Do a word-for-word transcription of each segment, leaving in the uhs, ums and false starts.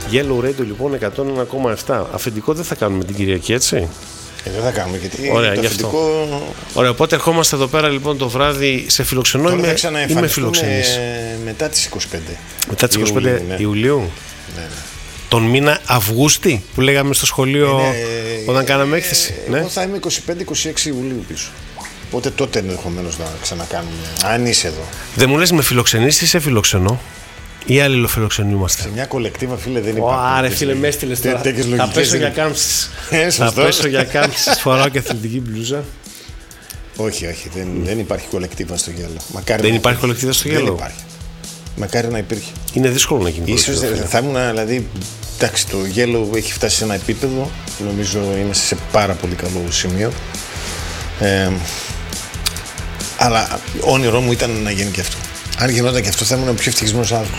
Yellow Radio λοιπόν εκατόν ένα κόμμα επτά. Αφεντικό δεν θα κάνουμε την Κυριακή, έτσι. Ε, δεν θα κάνουμε γιατί. Ωραία, το γι' αφεντικό. Ωραία, οπότε ερχόμαστε εδώ πέρα λοιπόν το βράδυ σε φιλοξενώ. Είμαι, είμαι φιλοξενής. Μετά τις είκοσι πέντε. Μετά τις είκοσι πέντε Ιουλίου. Ναι. Ιουλίου. Ναι, ναι. Τον μήνα Αυγούστη που λέγαμε στο σχολείο είναι, όταν ε, κάναμε έκθεση. Ε, ναι. Εγώ θα είμαι είκοσι πέντε είκοσι έξι Ιουλίου πίσω. Οπότε τότε ενδεχομένως να ξανακάνουμε. Αν είσαι εδώ. Δεν μου λες με φιλοξενείς ή σε φιλοξενώ? Ή αλληλοφιλοξενούμαστε? Σε μια κολεκτίβα, φίλε, δεν υπάρχει. Άρε, φίλε, με έστειλες τώρα. Θα πέσω για κάμψεις. Θα πέσω για κάμψεις. Φοράω και αθλητική μπλούζα. Όχι, όχι, δεν, δεν υπάρχει κολεκτίβα στο γέλο. Μακάρι δεν να υπάρχει κολεκτίβα στο γέλο. Δεν υπάρχει. Μακάρι να υπήρχε. Είναι δύσκολο να γίνει. Ίσως θα ήμουν, δηλαδή, εντάξει, το γέλο έχει φτάσει σε ένα επίπεδο. Νομίζω είμαστε σε πάρα πολύ καλό σημείο. Ε, αλλά όνειρό μου ήταν να γίνει και αυτό. Αν γινόταν και αυτό, θα ήμουν ο πιο ευτυχισμένος άνθρωπος.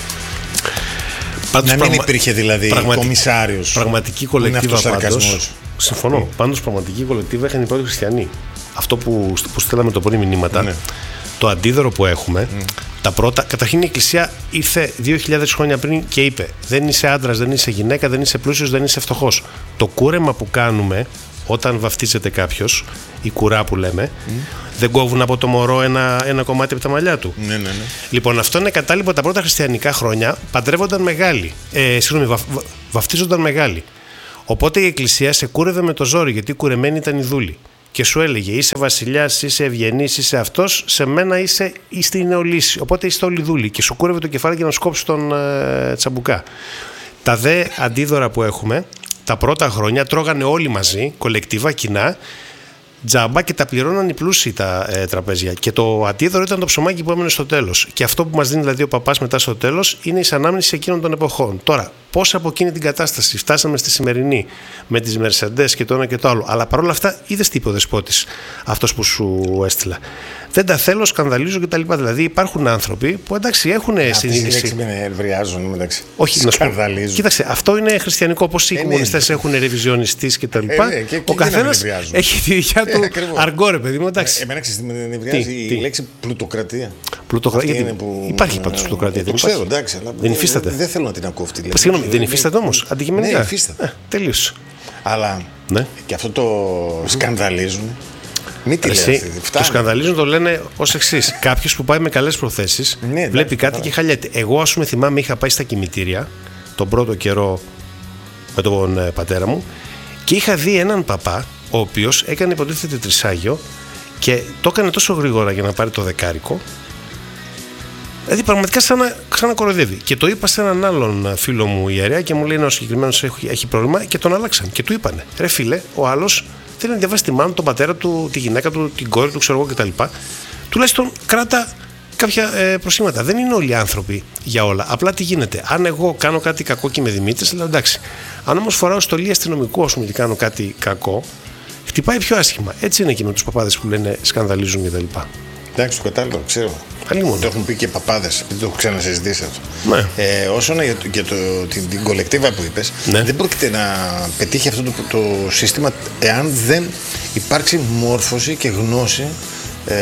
Πάντως, να μην πραγμα... υπήρχε δηλαδή πραγματι... κομισάριος. Πραγματική κολεκτίβα πάντως. Συμφωνώ. Mm. Πάντως πραγματική κολεκτίβα είχαν οι πρώτοι χριστιανοί. Αυτό που, που στέλναμε το πρωί μηνύματα, ναι. Το αντίδωρο που έχουμε, mm. τα πρώτα. Καταρχήν η Εκκλησία ήρθε δύο χιλιάδες χρόνια πριν και είπε: δεν είσαι άντρας, δεν είσαι γυναίκα, δεν είσαι πλούσιος, δεν είσαι φτωχός. Το κούρεμα που κάνουμε όταν βαφτίζεται κάποιος, η κουρά που λέμε, mm. δεν κόβουν από το μωρό ένα, ένα κομμάτι από τα μαλλιά του. Ναι, ναι, ναι. Λοιπόν, αυτό είναι κατάλληλο. Τα πρώτα χριστιανικά χρόνια παντρεύονταν μεγάλοι. Ε, συγγνώμη, βα, βα, βαφτίζονταν μεγάλοι. Οπότε η Εκκλησία σε κούρευε με το ζόρι, γιατί κουρεμένοι ήταν οι δούλοι. Και σου έλεγε: είσαι βασιλιάς, είσαι ευγενής, είσαι αυτός, σε μένα είσαι, είστε η νεολύση. Οπότε είστε όλοι δούλοι. Και σου κούρευε το κεφάλι για να σκόψει τον ε, τσαμπουκά. Τα δε αντίδωρα που έχουμε, τα πρώτα χρόνια τρώγανε όλοι μαζί, κολεκτίβα, κοινά, τζάμπα και τα πληρώναν οι πλούσιοι τα ε, τραπέζια. Και το αντίδωρο ήταν το ψωμάκι που έμενε στο τέλος. Και αυτό που μας δίνει δηλαδή ο παπάς μετά στο τέλος είναι η ανάμνηση εκείνων των εποχών. Τώρα, πώς από εκείνη την κατάσταση φτάσαμε στη σημερινή με τις Mercedes και το ένα και το άλλο. Αλλά παρόλα αυτά, είδες τι είπε ο δεσπότης, αυτός που σου έστειλα. Δεν τα θέλω, σκανδαλίζω κτλ. Δηλαδή υπάρχουν άνθρωποι που εντάξει έχουν συνείδηση. Αυτή η λέξη με ευριάζουν μεταξύ. Όχι, σκανδαλίζουν. Κοίταξε, αυτό είναι χριστιανικό. Όπως οι ε, κομμουνιστές ναι. έχουν ρεβιζιονιστής κτλ. Ε, και, ο καθένας έχει τη δικιά του ε, αργό, ρε παιδί μου. Εντάξει. Ε, εμένα με ευριάζει η τι? λέξη πλουτοκρατία. Πλουτοκρατία. Γιατί που... Υπάρχει πάντως πλουτοκρατία. Ε, το ξέρω, εντάξει. Αλλά δεν υφίσταται. Δεν θέλω να την ακούω αυτή. Συγγνώμη, δεν υφίσταται όμως. Αντικειμενικά. Ναι, υφίσταται. Τελείωσε. Αλλά και αυτό το σκανδαλίζουν. Μην τη Εσύ, το σκανδαλίζουν, το λένε ως εξής. Κάποιος που πάει με καλές προθέσεις, ναι, βλέπει κάτι και χαλιέται. Εγώ, ας πούμε, θυμάμαι, είχα πάει στα κημητήρια τον πρώτο καιρό με τον ε, πατέρα μου και είχα δει έναν παπά, ο οποίος έκανε υποτίθεται τρισάγιο και το έκανε τόσο γρήγορα για να πάρει το δεκάρικο. Δηλαδή, πραγματικά σαν να, σαν να κοροϊδεύει. Και το είπα σε έναν άλλον φίλο μου ιερέα και μου λέει: ναι, ο συγκεκριμένος έχει, έχει πρόβλημα και τον αλλάξαν. Και του είπανε: ρε φίλε, ο άλλος θέλει να διαβάσει τη μάνα του, τον πατέρα του, τη γυναίκα του, την κόρη του, ξέρω εγώ κτλ. Τουλάχιστον κράτα κάποια ε, προσήματα. Δεν είναι όλοι άνθρωποι για όλα. Απλά τι γίνεται. Αν εγώ κάνω κάτι κακό και είμαι Δημήτρης, λέω εντάξει. Αν όμως φοράω στολή αστυνομικού, ας πούμε, και κάνω κάτι κακό, χτυπάει πιο άσχημα. Έτσι είναι και με τους παπάδες που λένε σκανδαλίζουν κτλ. Εντάξει, το κατάλαβα, ξέρω. Αλλήμον. Το έχουν πει και παπάδες, επειδή το έχω ξανασυζητήσει αυτό. Ναι. Ε, όσον για, το, για το, την, την κολεκτίβα που είπες, ναι. δεν πρόκειται να πετύχει αυτό το, το σύστημα εάν δεν υπάρξει μόρφωση και γνώση ε,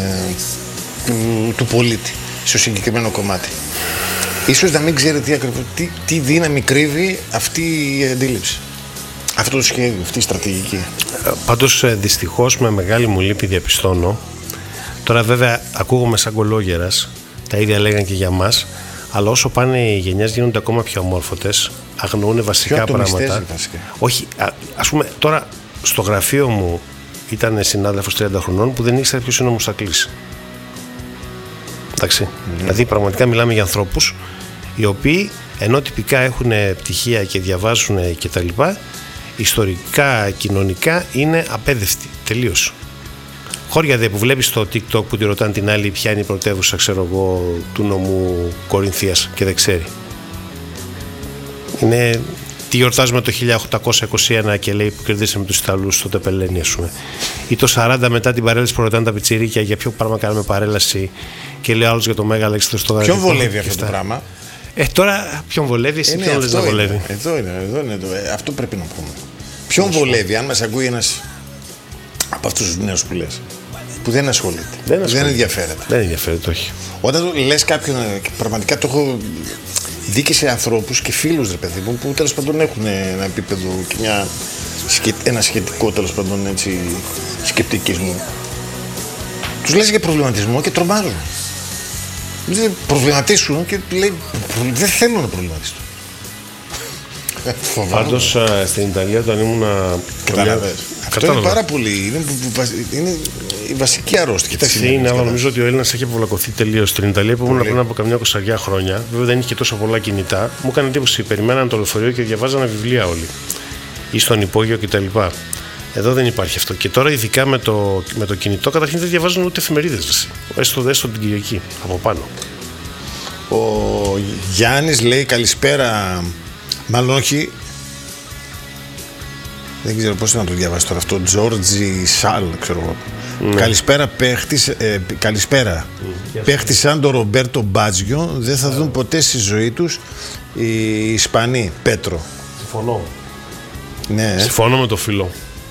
του, του πολίτη στο συγκεκριμένο κομμάτι. Ίσως να μην ξέρει τι, τι, τι δύναμη κρύβει αυτή η αντίληψη. Αυτό το σχέδιο, αυτή η στρατηγική. Πάντως δυστυχώς με μεγάλη μου λύπη διαπιστώνω. Τώρα βέβαια ακούγομαι σαν κολόγερας, τα ίδια λέγαν και για μας, αλλά όσο πάνε οι γενιές γίνονται ακόμα πιο αμόρφωτες, αγνοούν βασικά πράγματα. Βασικά. Όχι, α, ας πούμε τώρα στο γραφείο μου ήταν συνάδελφος τριάντα χρονών που δεν ήξερε ποιος είναι ο Μουστακλής. Εντάξει, mm-hmm. δηλαδή πραγματικά μιλάμε για ανθρώπους οι οποίοι ενώ τυπικά έχουν πτυχία και διαβάζουν κτλ, ιστορικά, κοινωνικά είναι απέδευτοι τελείως. Χώρια δε που βλέπεις στο TikTok που τη ρωτάνε την άλλη ποια είναι η πρωτεύουσα, ξέρω εγώ, του νομού Κορινθίας και δεν ξέρει. Είναι, τι γιορτάζουμε το χίλια οκτακόσια είκοσι ένα και λέει που κερδίσαμε τους Ιταλούς στο Τεπελένι, ας πούμε. Ή το σαράντα μετά την παρέλαση που ρωτάνε τα πιτσιρίκια για ποιο πράγμα κάνουμε παρέλαση και λέει άλλος για το Μέγα Αλέξανδρο στο Γαλλικό. Ποιον βολεύει αυτό το πράγμα? Ε, τώρα ποιον βολεύει, εσύ ε, ποιον λες να βολεύει? Εδώ είναι, εδώ είναι, εδώ, ε, αυτό πρέπει να πούμε. Ποιον βολεύει, αν μας ακούει ένας από αυτούς τους νέους που λες, που δεν ασχολείται, δεν, ασχολείται. δεν ενδιαφέρεται. Δεν ενδιαφέρεται, όχι. Όταν λες κάποιον, πραγματικά το έχω, δει σε ανθρώπους και φίλους, ρε παιδί μου, που τέλος πάντων έχουν ένα επίπεδο και μια, ένα σχετικό τέλος πάντων έτσι, σκεπτικισμό. Τους λες για προβληματισμό και τρομάζουν. Προβληματίσουν και λέει δεν θέλω να προβληματιστώ. Πάντως στην Ιταλία όταν ήμουν. Κατάλαβες. Αυτό είναι πάρα πολύ. Είναι, είναι η βασική αρρώστια. Κοιτάξτε, είναι, αλλά νομίζω ότι ο Έλληνας έχει αποβολακωθεί τελείως. Στην Ιταλία που ήμουν πριν από καμιά εικοσαριά χρόνια, βέβαια δεν είχε και τόσο πολλά κινητά, μου έκανε εντύπωση. Περιμέναν το λεωφορείο και διαβάζανε βιβλία όλοι. Ή στον υπόγειο κτλ. Εδώ δεν υπάρχει αυτό. Και τώρα, ειδικά με το, με το κινητό, καταρχήν δεν διαβάζουν ούτε εφημερίδες. Έστω, έστω την Κυριακή από πάνω. Ο Γιάννης λέει καλησπέρα. Μάλλον όχι. Δεν ξέρω πώς να το διαβάσει τώρα αυτό. Τζόρτζι Σάλ, ξέρω εγώ. Ναι. Καλησπέρα, παίχτης, ε, καλησπέρα. Mm, παίχτης σαν τον Ρομπέρτο Μπάτζιο δεν θα yeah. δουν ποτέ στη ζωή τους οι Ισπανοί. Πέτρο. Συμφωνώ. Ναι. Συμφωνώ με το φιλό.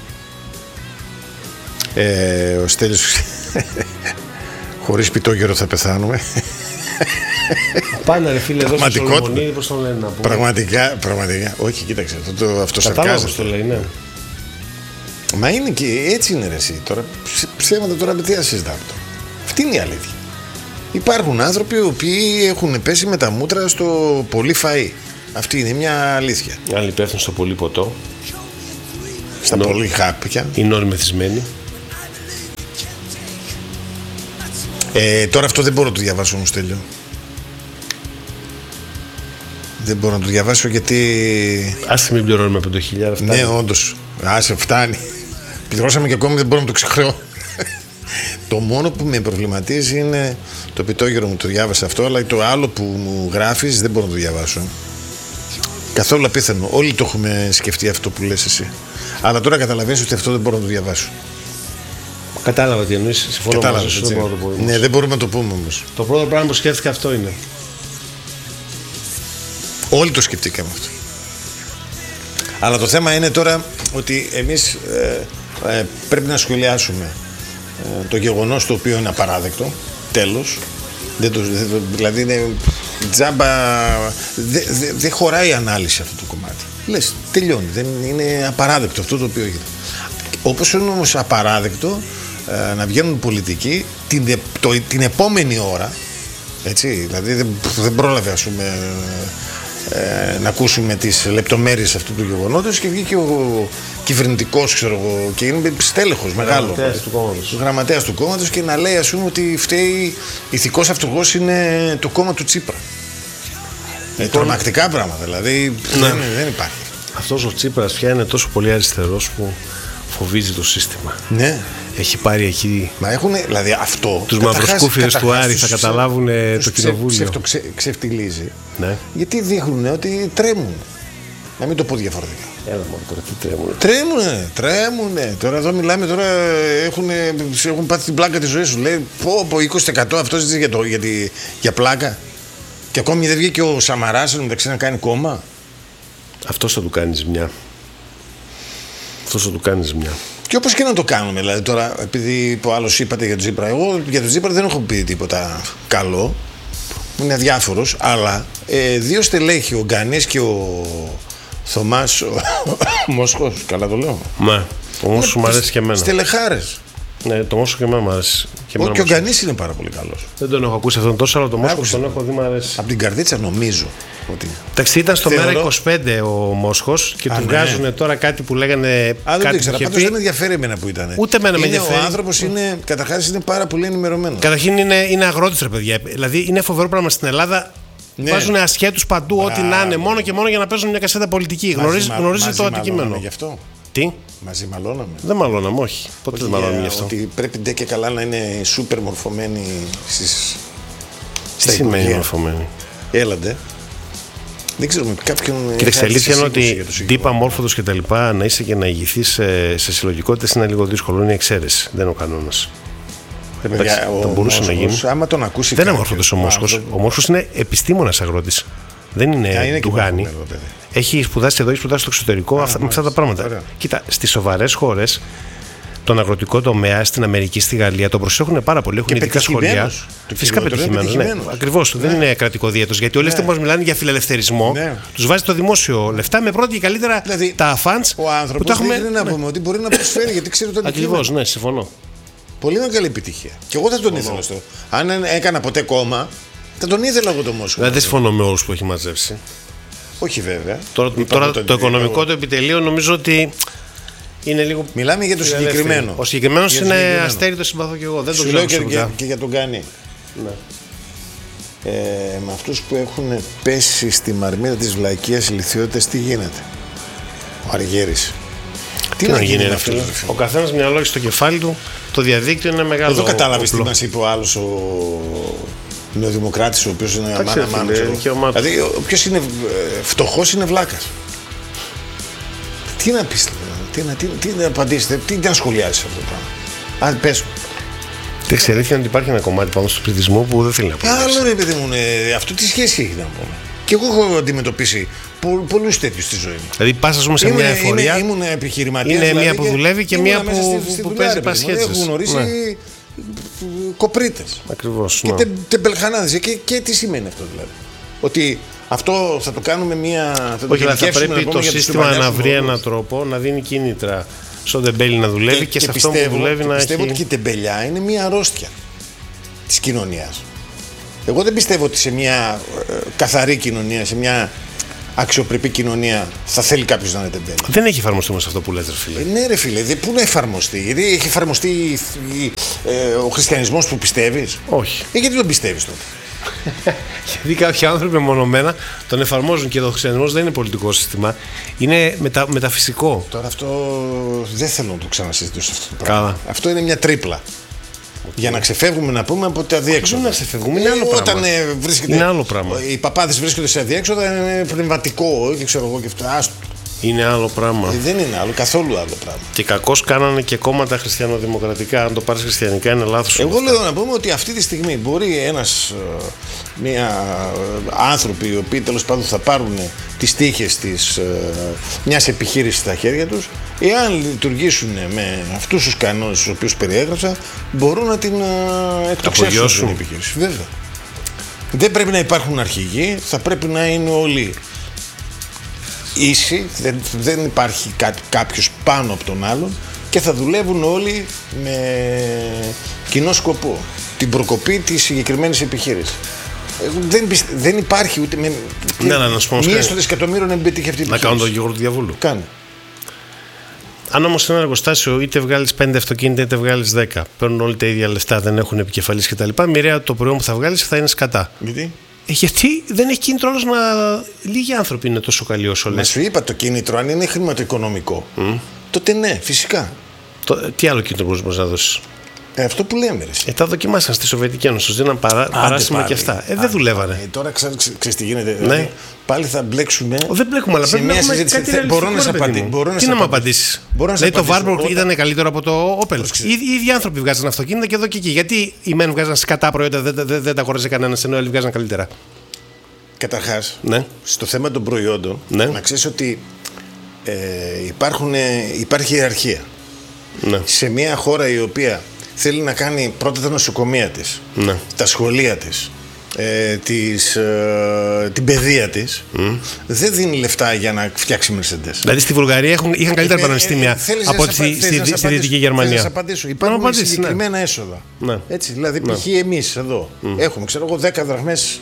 Ε, ο Στέλιος χωρίς πιτόγερο θα πεθάνουμε. Πάνε ρε φίλε εδώ στο Σολομονίδη, πώς τον λένε να πούμε. Πραγματικά, πραγματικά. Όχι, κοίταξε, αυτό, το, αυτό σαρκάζεται. το λέει, ναι. Μα είναι και έτσι είναι ρε εσύ. Τώρα, ψέματα τώρα με τι να συζητάμε τώρα. Αυτή είναι η αλήθεια. Υπάρχουν άνθρωποι οι οποίοι έχουν πέσει με τα μούτρα στο πολύ φαΐ. Αυτή είναι μια αλήθεια. Άλλοι πέφτουν στο πολύ ποτό. Στα Νο... πολύ χάπια. Είναι όλοι μεθυσμένοι. Ε, τώρα αυτό δεν μπορώ να το διαβάσω όμως, Τέλειο. Δεν μπορώ να το διαβάσω γιατί... Άσε μην πληρώνουμε πέντε χιλιάδες. Ναι, όντως. Άσε, φτάνει. Πληρώσαμε και ακόμη δεν μπορώ να το ξεχρεώ. Το μόνο που με προβληματίζει είναι το πιτόγερο μου, το διάβασα αυτό, αλλά το άλλο που μου γράφεις δεν μπορώ να το διαβάσω. Καθόλου απίθανο. Όλοι το έχουμε σκεφτεί αυτό που λες εσύ. Αλλά τώρα καταλαβαίνεις ότι αυτό δεν μπορώ να το διαβάσω. Κατάλαβα τι εννοείς. Συμφωνώ μαζί σου. Δεν μπορούμε να το πούμε. Ναι, δεν μπορούμε να το πούμε όμως. Το πρώτο πράγμα που σκέφτηκα αυτό είναι. Όλοι το σκεφτήκαμε αυτό. Αλλά το θέμα είναι τώρα ότι εμείς ε, ε, πρέπει να σχολιάσουμε ε, το γεγονός το οποίο είναι απαράδεκτο. Τέλος. Δεν το, δεν το, δηλαδή είναι τζάμπα. Δεν δε, δε χωράει η ανάλυση αυτό το κομμάτι. Λες, τελειώνει. Δεν είναι απαράδεκτο αυτό το οποίο γίνεται. Όπως είναι όμως απαράδεκτο ε, να βγαίνουν πολιτικοί την, το, την επόμενη ώρα. Έτσι, δηλαδή δεν, δεν πρόλαβε ας πούμε, ε, να ακούσουμε τις λεπτομέρειες αυτού του γεγονότος και βγήκε ο κυβερνητικός, ξέρω εγώ, και είναι στέλεχος μεγάλο. Γραμματέας του κόμματος. Γραμματέας του κόμματος και να λέει ας πούμε ότι φταίει ηθικός αυτούργος είναι το κόμμα του Τσίπρα. Ε, τρομακτικά πράγματα, δηλαδή ναι. δεν, δεν υπάρχει. Αυτός ο Τσίπρας πια είναι τόσο πολύ αριστερός που φοβίζει το σύστημα. Ναι. Έχει πάρει εκεί. Μα έχουν, δηλαδή αυτό. Τους μαυροσκούφιδες του Άρη θα καταλάβουν το κοινοβούλιο. Αυτό ξε, ξεφτιλίζει. Ναι. Γιατί δείχνουν ότι τρέμουν. Να μην το πω διαφορετικά. Έλα μόνο τώρα, τι τρέμουνε. Τρέμουνε, τρέμουνε. Τώρα εδώ μιλάμε, τώρα έχουν, έχουν πάθει την πλάκα τη ζωή σου. Λέει πω, πω είκοσι τοις εκατό αυτό ζητήσει για, το, για, τη, για πλάκα. Και ακόμη δεν βγήκε ο Σαμαράς μεταξύ να κάνει κόμμα. Αυτό θα του κάνει μια. Αυτό θα του κάνει μια. Και όπως και να το κάνουμε, δηλαδή τώρα, επειδή ο άλλος είπατε για τον Τσίπρα, εγώ για τον Τσίπρα δεν έχω πει τίποτα καλό. Είναι αδιάφορος, αλλά ε, δύο στελέχοι, ο Γκανής και ο Θωμάς ο Μόσχος, καλά το λέω. Ναι, ο Μόσχος μου αρέσει και εμένα. Στελεχάρες. Ναι, το Μόσχο και εμένα μου αρέσει. Και, ο, και ο Γκανής είναι πάρα πολύ καλός. Δεν τον έχω ακούσει αυτόν τόσο, αλλά το Μόσχο τον έχω δει, μου αρέσει. Από την καρδίτσα νομίζω. Ότι... Εντάξει, ήταν στο Μέρα είκοσι πέντε ο Μόσχος και Α, του ναι. βγάζουν τώρα κάτι που λέγανε. Α, δεν το ήξερα. Πάντως πει... δεν με ενδιαφέρει εμένα που ήταν. Ούτε εμένα με ενδιαφέρει. Ο άνθρωπος είναι, καταρχάς, είναι πάρα πολύ ενημερωμένος. Καταρχήν είναι, είναι αγρότης, ρε παιδιά. Δηλαδή είναι φοβερό πράγμα στην Ελλάδα. Ναι. Βάζουν ασχέτους παντού, ό,τι να είναι, μόνο και μόνο για να παίζουν μια κασέτα πολιτική. Γνωρίζει, μα, γνωρίζει το αντικείμενο. Γι' αυτό. Τι? Μαζί μαλώναμε. Δεν μαλώναμε, όχι. Πότε δεν μαλώναμε γι' αυτό. Ότι πρέπει ντε και καλά να είναι σούπερ μορφωμένοι στις. Τι σημαίνει μορφωμένοι? Έλαντε. Δεν ξέρω με κάποιον. Κοίταξε, αλήθεια είναι ότι τύπα μόρφωτος και τα λοιπά να είσαι και να ηγηθείς σε, σε συλλογικότητες είναι λίγο δύσκολο. Είναι η εξαίρεση. Δεν είναι ο κανόνας. Θα μπορούσε να γίνει. Άμα τον ακούσει. Δεν είναι μόρφωτος ο Μόσχος. Ο Μόσχος είναι επιστήμονας αγρότης. Δεν είναι του Γάνη. Έχει σπουδάσει εδώ, έχει σπουδάσει στο εξωτερικό. Α, αυτά, με αυτά τα πράγματα. Ωραία. Κοίτα, στις σοβαρές χώρες τον αγροτικό τομέα στην Αμερική, στη Γαλλία, τον προσέχουν πάρα πολύ. Έχουν ειδικά σχολεία. Φυσικά πετυχημένος. Ναι. Ακριβώς. Ναι. Δεν είναι κρατικό δίαιτος. Γιατί όλοι αυτοί που μας μιλάνε για φιλελευθερισμό, ναι, τους βάζει το δημόσιο λεφτά με πρώτη και καλύτερα δηλαδή, τα funds. Ο άνθρωπος δεν είναι να πούμε ότι μπορεί να προσφέρει γιατί ξέρει ότι είναι ακριβώς, ναι, συμφωνώ. Πολύ μεγάλη επιτυχία. Και εγώ θα τον ήθελα αυτό. Αν έκανα ποτέ κόμμα, θα τον ήθελα εγώ το Μόσχο. Δεν συμφωνώ με όλους που έχει μαζέψει. Όχι βέβαια. Τώρα, τώρα το, το οικονομικό του επιτελείο νομίζω ότι είναι λίγο. Μιλάμε για το συγκεκριμένο. Ο συγκεκριμένος είναι αστέρι, το συμπαθώ και εγώ. Δεν το ξέρω. Και, και, και για τον Γκάνη. Ναι. Ε, με αυτούς που έχουν πέσει στη μαρμίδα της βλακείας ηλιθιότητας, τι γίνεται? Ο Αργέρης. Τι, τι να γίνει, γίνει αυτό? Ο καθένας μια λόγια στο κεφάλι του. Το διαδίκτυο είναι μεγάλο. Εδώ κατάλαβες τι μας είπε ο άλλος, ο νεοδημοκράτης, ο οποίος είναι αμάνα μάνα. Δηλαδή, όποιος είναι φτωχός είναι βλάκας. Τι να πεις, τι να, τι, τι να απαντήσετε, τι να σχολιάσεις αυτό το πράγμα? Αν πες μου. Τι ξέρετε ότι υπάρχει ένα κομμάτι πάνω στο πληθυσμό που δεν θέλει να πει. Άλλο ρε παιδί μου, αυτό τι σχέση έχει να πούμε. Και εγώ έχω αντιμετωπίσει πο, πολλούς τέτοιους στη ζωή μου. Δηλαδή, πας, ας πούμε, σε είμαι, μια εφορία. Ήμουν επιχειρηματίας. Είναι δηλαδή, μία που δουλεύει και μία που, στη, που, που παίζει πασχέτσες. Έχω γνωρίσει ναι. κοπρίτες. Ακριβώς. Και ναι. τε, τεμπελχανάδες. Και, και τι σημαίνει αυτό δηλαδή? Ότι αυτό θα το κάνουμε μία. Θα Όχι, αλλά θα πρέπει το σύστημα να βρει έναν τρόπο να δίνει κίνητρα στον τεμπέλη να δουλεύει και, και, και σε αυτό που δουλεύει να πιστεύω έχει. Πιστεύω ότι και η τεμπελιά είναι μία αρρώστια της κοινωνίας. Εγώ δεν πιστεύω ότι σε μια ε, καθαρή κοινωνία, σε μια αξιοπρεπή κοινωνία θα θέλει κάποιος να είναι τεμπέλη. Δεν έχει εφαρμοστεί όμως αυτό που λες, ρε φίλε. Ε, ναι, ρε φίλε, δε, πού να εφαρμοστεί? Γιατί έχει εφαρμοστεί ε, ο χριστιανισμός που πιστεύεις? Όχι. Ε, γιατί τον πιστεύεις τότε? Γιατί κάποιοι άνθρωποι μεμονωμένα τον εφαρμόζουν και το χριστιανισμός δεν είναι πολιτικό σύστημα. Είναι μετα, μεταφυσικό. Τώρα αυτό δεν θέλω να το ξανασυζητήσω αυτό το πράγμα. Καλά. Αυτό είναι μια τρίπλα. Okay. Για να ξεφεύγουμε να πούμε από τα διέξοδα. Δεν να ξεφεύγουμε, είναι άλλο ε, πράγμα. Όταν ε, βρίσκεται, είναι άλλο πράγμα. Οι παπάδες βρίσκονται σε αδιέξοδα, είναι πνευματικό και ξέρω εγώ και αυτά. Είναι άλλο πράγμα. Ε, δεν είναι άλλο, καθόλου άλλο πράγμα. Και κακώς κάνανε και κόμματα χριστιανοδημοκρατικά. Αν το πάρεις χριστιανικά, είναι λάθος. Εγώ λέω να πούμε ότι αυτή τη στιγμή μπορεί ένας, μια άνθρωποι οι οποίοι τέλος πάντων θα πάρουν τις τύχες της μιας επιχείρησης στα χέρια τους, εάν λειτουργήσουν με αυτούς τους κανόνες τους οποίους περιέγραψα, μπορούν να την εκτοξεύσουν την επιχείρηση. Βέβαια. Δεν πρέπει να υπάρχουν αρχηγοί, θα πρέπει να είναι όλοι ίσοι, δεν, δεν υπάρχει κά, κάποιος πάνω από τον άλλον και θα δουλεύουν όλοι με κοινό σκοπό, την προκοπή της συγκεκριμένης επιχείρησης. Δεν, δεν υπάρχει ούτε με ναι, να σου πω μία στο δισεκατομμύριο να μην πετύχει αυτή η επιχείρηση. Να κάνω τον γίγορο του διαβούλου. Κάνε. Αν όμως σε ένα εργοστάσιο είτε βγάλεις πέντε αυτοκίνητα είτε βγάλεις δέκα, παίρνουν όλοι τα ίδια λεφτά, δεν έχουν επικεφαλής κτλ., μοιραία το προϊόν που θα βγάλεις θα είναι σκατά. Γιατί? Ε, γιατί δεν έχει κίνητρο όλος να. Λίγοι άνθρωποι είναι τόσο καλοί όσο λες. Μα σου είπα το κίνητρο, αν είναι χρηματοοικονομικό, mm. τότε ναι, φυσικά. Το, τι άλλο κίνητρο μπορείς να δώσεις? Ε, αυτό που λέμε, ρε. Ε, τα δοκιμάσαν στη Σοβιετική Ένωση, τους δίναν παρά, παράσημα και αυτά. Ε, δεν δουλεύανε. Ε, τώρα ξέρεις ξέ, τι γίνεται. Ναι. Δηλαδή, πάλι θα μπλέξουμε. Ο, δεν μπλέκουμε, αλλά πρέπει να έχουμε κάτι θε, μπορώ να σε απαντήσω. Τι να μου απαντήσεις? Δηλαδή το Warburg όταν... ήταν καλύτερο από το Opel. Οι, οι ίδιοι άνθρωποι βγάζαν αυτοκίνητα και εδώ και εκεί. Γιατί οι μεν βγάζαν σκατά προϊόντα, δεν, δεν, δεν, δεν τα χωρέζε κανένας, ενώ οι άλλοι βγάζαν καλύτερα. Καταρχάς, ναι. στο θέμα των προϊόντων, ναι. να ξέρεις ότι ε, υπάρχουν, υπάρχει ιεραρχία. Ναι. Σε μια χώρα η οποία θέλει να κάνει πρώτα τα νοσοκομεία της, ναι. τα σχολεία της, ε, της ε, την παιδεία της, mm. δεν δίνει λεφτά για να φτιάξει Mercedes. Δηλαδή στη Βουλγαρία έχουν, είχαν καλύτερα ε, πανεπιστήμια ε, από ότι στη, στη, στη, στη Δυτική Γερμανία. Θέλω να σας απαντήσω. Υπάρχουν να συγκεκριμένα ναι. έσοδα. Ναι. Έτσι, δηλαδή ναι. π.χ. εμείς εδώ mm. έχουμε ξέρω εγώ δέκα δραχμές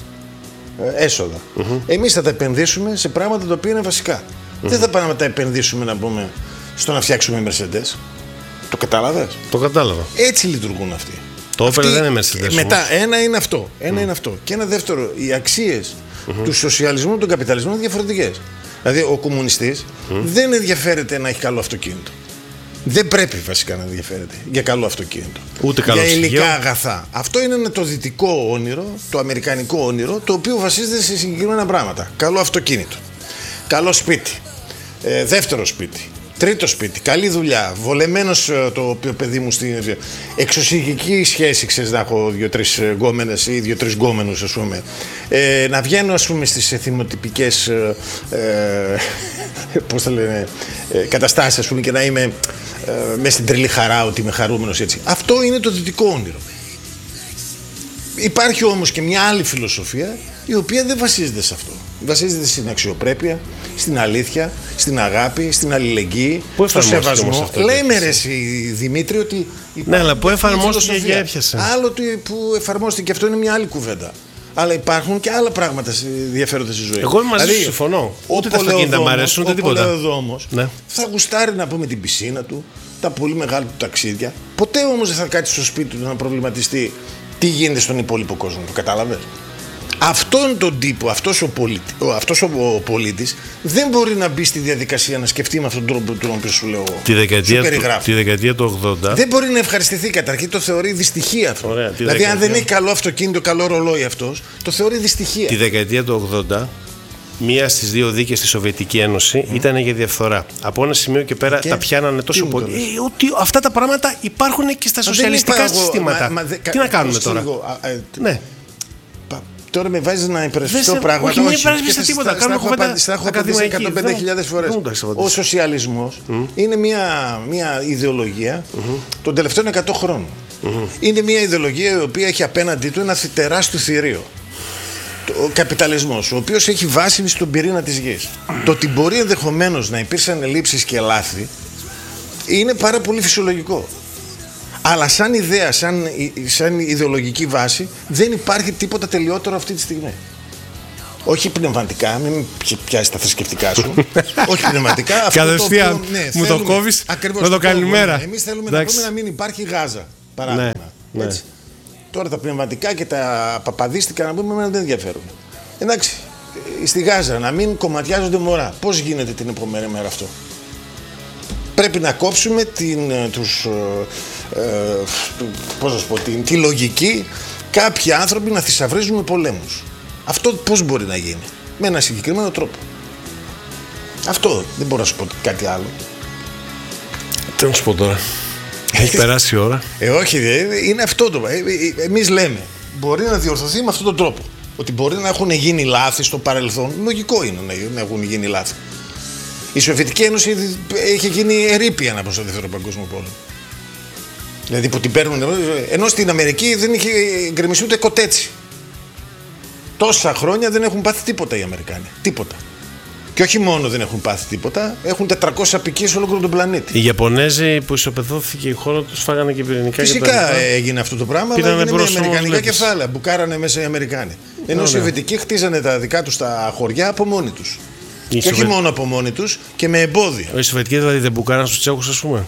έσοδα. Mm-hmm. Εμείς θα τα επενδύσουμε σε πράγματα τα οποία είναι βασικά. Mm-hmm. Δεν θα πάμε να τα επενδύσουμε να πούμε στο να φτιάξουμε Mercedes. Το κατάλαβες? Το κατάλαβα. Έτσι λειτουργούν αυτοί. Το Opel δεν είναι Mercedes. Μετά όμως. ένα είναι αυτό. Ένα mm. είναι αυτό. Και ένα δεύτερο, οι αξίες mm-hmm. του σοσιαλισμού, του καπιταλισμού είναι διαφορετικές. Δηλαδή ο κομμουνιστής mm. δεν ενδιαφέρεται να έχει καλό αυτοκίνητο. Δεν πρέπει βασικά να ενδιαφέρεται για καλό αυτοκίνητο. Ούτε καλό για υλικά ψυγείο. αγαθά. Αυτό είναι το δυτικό όνειρο, το αμερικανικό όνειρο, το οποίο βασίζεται σε συγκεκριμένα πράγματα. Καλό αυτοκίνητο. Καλό σπίτι. Ε, δεύτερο σπίτι. Τρίτο σπίτι. Καλή δουλειά. Βολεμένος το παιδί μου στην εξωσυγική σχέση. Ξέρεις να έχω δύο-τρεις γκόμενες ή δύο-τρεις γκόμενους, ας πούμε. Ε, να βγαίνω, ας πούμε, στις εθιμοτυπικές ε, πώς θα λένε, ε, καταστάσεις, ας πούμε, και να είμαι ε, με στην τρελή χαρά ότι είμαι χαρούμενος έτσι. Αυτό είναι το δυτικό όνειρο. Υπάρχει όμως και μια άλλη φιλοσοφία η οποία δεν βασίζεται σε αυτό. Βασίζεται στην αξιοπρέπεια, στην αλήθεια, στην αγάπη, στην αλληλεγγύη, στο σεβασμό. Λέμε ρε εσύ, Δημήτρη, ότι ναι, αλλά πού εφαρμόστηκε και έπιασε. Άλλο που εφαρμόστηκε, αυτό είναι μια άλλη κουβέντα. Αλλά υπάρχουν και άλλα πράγματα ενδιαφέροντα στη ζωή. Εγώ μαζί δηλαδή, σου συμφωνώ. Ούτε τα αυτοκίνητα μ' αρέσουν, ούτε τίποτα. Ο Πολεοδόμος ναι. θα γουστάρει να πούμε την πισίνα του, τα πολύ μεγάλα του ταξίδια. Ποτέ όμως δεν θα κάτσει στο σπίτι του να προβληματιστεί τι γίνεται στον υπόλοιπο κόσμο. Το κατάλαβες. Αυτόν τον τύπο, αυτός ο, πολίτη, αυτός ο πολίτης δεν μπορεί να μπει στη διαδικασία να σκεφτεί με αυτόν τον τρόπο τον οποίο σου λέω. Τη δεκαετία, του, τη δεκαετία του ογδόντα. Δεν μπορεί να ευχαριστηθεί καταρχήν, το θεωρεί δυστυχία αυτό. Ωραία, δηλαδή, δεκαετία... αν δεν έχει καλό αυτοκίνητο, καλό ρολόι αυτός, το θεωρεί δυστυχία. Τη δεκαετία του ογδόντα, μία στις δύο δίκες στη Σοβιετική Ένωση mm. ήταν για διαφθορά. Από ένα σημείο και πέρα και... τα πιάνανε τόσο πολύ. Ε, ότι αυτά τα πράγματα υπάρχουν και στα σοσιαλιστικά συστήματα. Μα, μα, δε, Τι να κάνουμε τώρα. Λίγο, α, ε, ναι. Τώρα με βάζεις να υπερασπιστώ πράγματα. Όχι, μην υπερασπιστώ τίποτα. Στα έχω απαντήσει εκατόν πέντε χιλιάδες φορές. Ο σοσιαλισμός mm. είναι μια, μια ιδεολογία mm-hmm. των τελευταίων εκατό χρόνων. Mm-hmm. Είναι μια ιδεολογία η οποία έχει απέναντί του ένα τεράστιο θηρίο. Ο καπιταλισμός, ο οποίος έχει βάση στον πυρήνα της γης. Mm. Το ότι μπορεί ενδεχομένως να υπήρξαν ελλείψεις και λάθη είναι πάρα πολύ φυσιολογικό. Αλλά σαν ιδέα, σαν, σαν ιδεολογική βάση, δεν υπάρχει τίποτα τελειότερο αυτή τη στιγμή. Όχι πνευματικά, μην πιάσει τα θρησκευτικά σου. Όχι πνευματικά. Κατευθείαν ναι, μου το κόβεις με το καλημέρα. Εμείς θέλουμε να πούμε να μην υπάρχει Γάζα, παράδειγμα. Ναι, ναι. Τώρα τα πνευματικά και τα παπαδίστικα να πούμε δεν ενδιαφέρουν. Εντάξει, στη Γάζα να μην κομματιάζονται μωρά. Πώς γίνεται την επόμενη μέρα αυτό. Πρέπει να κόψουμε την, τους, ε, πώς να σου πω, την, τη λογική κάποιοι άνθρωποι να θησαυρίζουν με πολέμους. Αυτό πώς μπορεί να γίνει? Με ένα συγκεκριμένο τρόπο. Αυτό, δεν μπορώ να σου πω κάτι άλλο. Τι να σου πω τώρα. Έχει περάσει η ώρα. Ε, όχι, είναι αυτό το. Ε, ε, εμείς λέμε, μπορεί να διορθωθεί με αυτόν τον τρόπο. Ότι μπορεί να έχουν γίνει λάθη στο παρελθόν. Λογικό είναι να έχουν γίνει λάθη. Η Σοβιετική Ένωση είχε γίνει ερείπια ανά προς τον Δεύτερο Παγκόσμιο Πόλεμο. Δηλαδή που την παίρνουν. Ενώ στην Αμερική δεν είχε γκρεμιστεί ούτε κοτέτσι. Τόσα χρόνια δεν έχουν πάθει τίποτα οι Αμερικάνοι. Τίποτα. Και όχι μόνο δεν έχουν πάθει τίποτα, έχουν τετρακόσιες απικίες σε ολόκληρο τον πλανήτη. Οι Ιαπωνέζοι που ισοπεδώθηκε η χώρα τους φάγανε και πυρηνικά. Φυσικά και έγινε αυτό το πράγμα, αλλά έγινε με αμερικανικά κεφάλαια. Μπουκάρανε μέσα οι Αμερικάνοι. Ενώ οι Σοβιετικοί χτίζανε τα δικά τους τα χωριά από μόνοι τους. Και Σοβε... όχι μόνο από μόνοι τους και με εμπόδια. Οι Σοβιετικοί δηλαδή δεν μπουκάραν στους Τσέχους, ας πούμε.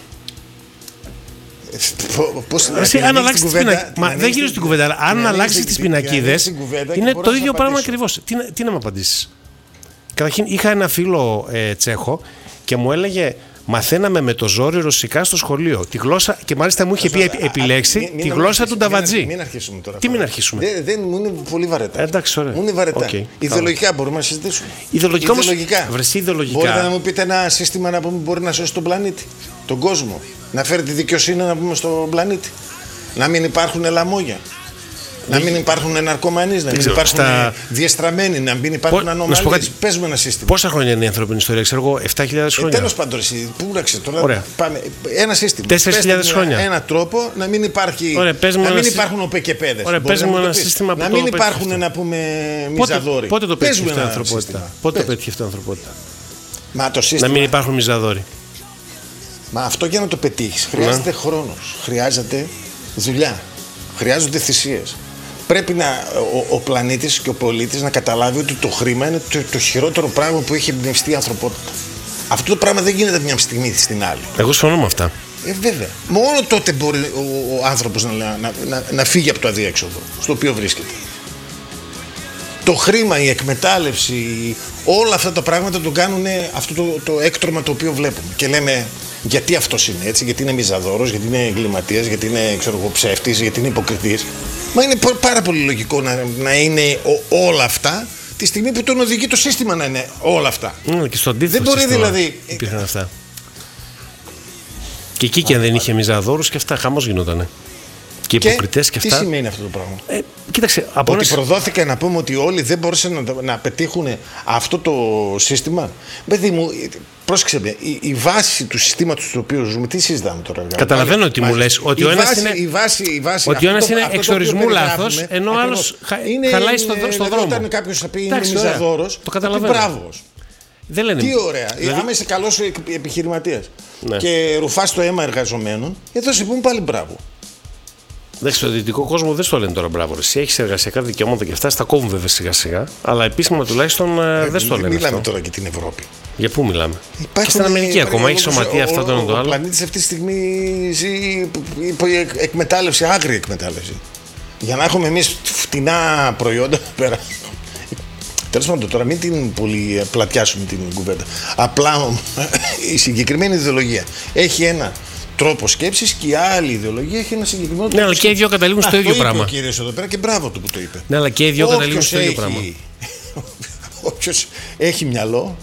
Πώς, Εσύ, αν αλλάξει τις πινακίδες. Μα δεν γύρω στην κουβέντα, αλλά αν αλλάξει τις πινακίδες είναι το ίδιο πράγμα ακριβώς. Τι, τι να μου απαντήσεις? Καταρχήν είχα ένα φίλο ε, Τσέχο και μου έλεγε μαθαίναμε με το ζόρι ρωσικά στο σχολείο. Τη γλώσσα, και μάλιστα μου είχε πει επι, επιλέξει μην, μην τη γλώσσα του Νταβατζή. Μην αρχίσουμε τώρα. Τι μην αρχίσουμε? Δεν, δεν μου είναι πολύ βαρετά. Εντάξει, ωραία. Μου είναι βαρετά. Okay, ιδεολογικά μπορούμε να συζητήσουμε. Ιδεολογικά. Ιδεολογικά. Βρεστεί ιδεολογικά. Μπορείτε να μου πείτε ένα σύστημα να πούμε μπορεί να σώσει τον πλανήτη, τον κόσμο. Να φέρει τη δικαιοσύνη να πούμε στον πλανήτη. Να μην υπάρχουν λαμόγια. Να μην υπάρχουν ναρκωμανείς, να μην υπάρχουν στα... διεστραμμένοι, να μην υπάρχουν ανομαλίες. Πες με ένα σύστημα. Πόσα χρόνια είναι η ανθρώπινη ιστορία, ξέρω εγώ, επτά χιλιάδες χρόνια. Ε, τέλος πάντων, εσύ, πού ράξε τώρα. Ωραία. Πάμε. Ένα σύστημα. τέσσερις χιλιάδες χρόνια. Ένα τρόπο να μην υπάρχει. Ωραία, να μην υπάρχουν οπεκεπέδες. Ωραία, πες μου ένα σύστημα που να μην υπάρχουν, να πούμε, μιζαδόροι. Πότε το πέτυχε αυτή η ανθρωπότητα? Πότε το πέτυχε αυτή η ανθρωπότητα? Να μην υπάρχουν μιζαδόροι. Μα αυτό για να το πετύχει χρειάζεται χρόνος. Χρειάζεται δουλειά. Χρειάζονται θυσίες. Πρέπει να, ο, ο πλανήτης και ο πολίτης να καταλάβει ότι το χρήμα είναι το, το χειρότερο πράγμα που έχει εμπνευστεί η ανθρωπότητα. Αυτό το πράγμα δεν γίνεται μια στιγμή στην άλλη. Εγώ συμφωνώ με αυτά. Ε, βέβαια. Μόνο τότε μπορεί ο, ο άνθρωπος να, να, να, να φύγει από το αδιέξοδο στο οποίο βρίσκεται. Το χρήμα, η εκμετάλλευση, όλα αυτά τα πράγματα τον κάνουν αυτό το, το έκτρωμα το οποίο βλέπουμε. Και λέμε γιατί αυτός είναι έτσι, γιατί είναι μιζαδόρος, γιατί είναι εγκληματίας, γιατί είναι ξέρω εγώ, ψεύτης, γιατί είναι υποκριτής. Μα είναι πάρα πολύ λογικό να, να είναι ο, όλα αυτά τη στιγμή που τον οδηγεί το σύστημα να είναι όλα αυτά. Mm, και στο αντίθετο δεν μπορεί δηλαδή. Υπήρχαν αυτά. Και εκεί και αν δεν είχε μιζαδόρους και αυτά, χαμός γινότανε. Και υποκριτές και, και αυτά. Τι σημαίνει αυτό το πράγμα? Ε, κοίταξε, από ότι ένας... προδόθηκε να πούμε ότι όλοι δεν μπορούσαν να, να πετύχουν αυτό το σύστημα. Παιδί μου, πρόσεξε με, η, η βάση του συστήματος του οποίου ζούμε, τι συζητάμε τώρα? Καταλαβαίνω ότι μου λες ότι ο ένας είναι, η βάση, η βάση, ότι ο ένας είναι εξορισμού λάθος, ενώ ο άλλος χαλάει στο, στο δηλαδή, δρόμο. Όταν κάποιος θα πει είναι μιζαδόρος, το καταλαβαίνω. Μπράβος. Δεν λένε. Τι ωραία. Δηλαδή... Άμα είσαι καλός επιχειρηματίας ναι. και ρουφάς το αίμα εργαζομένων, εδώ σε πούμε πάλι μπράβο. Εντάξει, στο δυτικό κόσμο δεν στο λένε τώρα μπράβο. Εσύ έχεις εργασιακά δικαιώματα και αυτά, στα κόβουν βέβαια σιγά σιγά. Αλλά επίσημα τουλάχιστον ε, δεν στο λένε. Μιλάμε αυτό. τώρα για την Ευρώπη. Για πού μιλάμε? Υπάρχουν, και στην Αμερική ακόμα έχει σωματεία αυτά το ένα το άλλο. Ο πλανήτης αυτή τη στιγμή ζει εκμετάλλευση, άγρια εκμετάλλευση. Για να έχουμε εμείς φτηνά προϊόντα πέρα. Τέλος πάντων, τώρα μην την πολύ πλατιάσουμε την κουβέντα. Απλά η συγκεκριμένη ιδεολογία έχει ένα τρόπο σκέψης και η άλλη ιδεολογία έχει ένα συγκεκριμένο τρόπο. Ναι, αλλά και οι δύο καταλήγουν στο ίδιο πράγμα. Το είπε ο κύριος εδώ πέρα και μπράβο του που το είπε. Ναι, αλλά και οι δύο καταλήγουν στο ίδιο πράγμα. Όποιος έχει μυαλό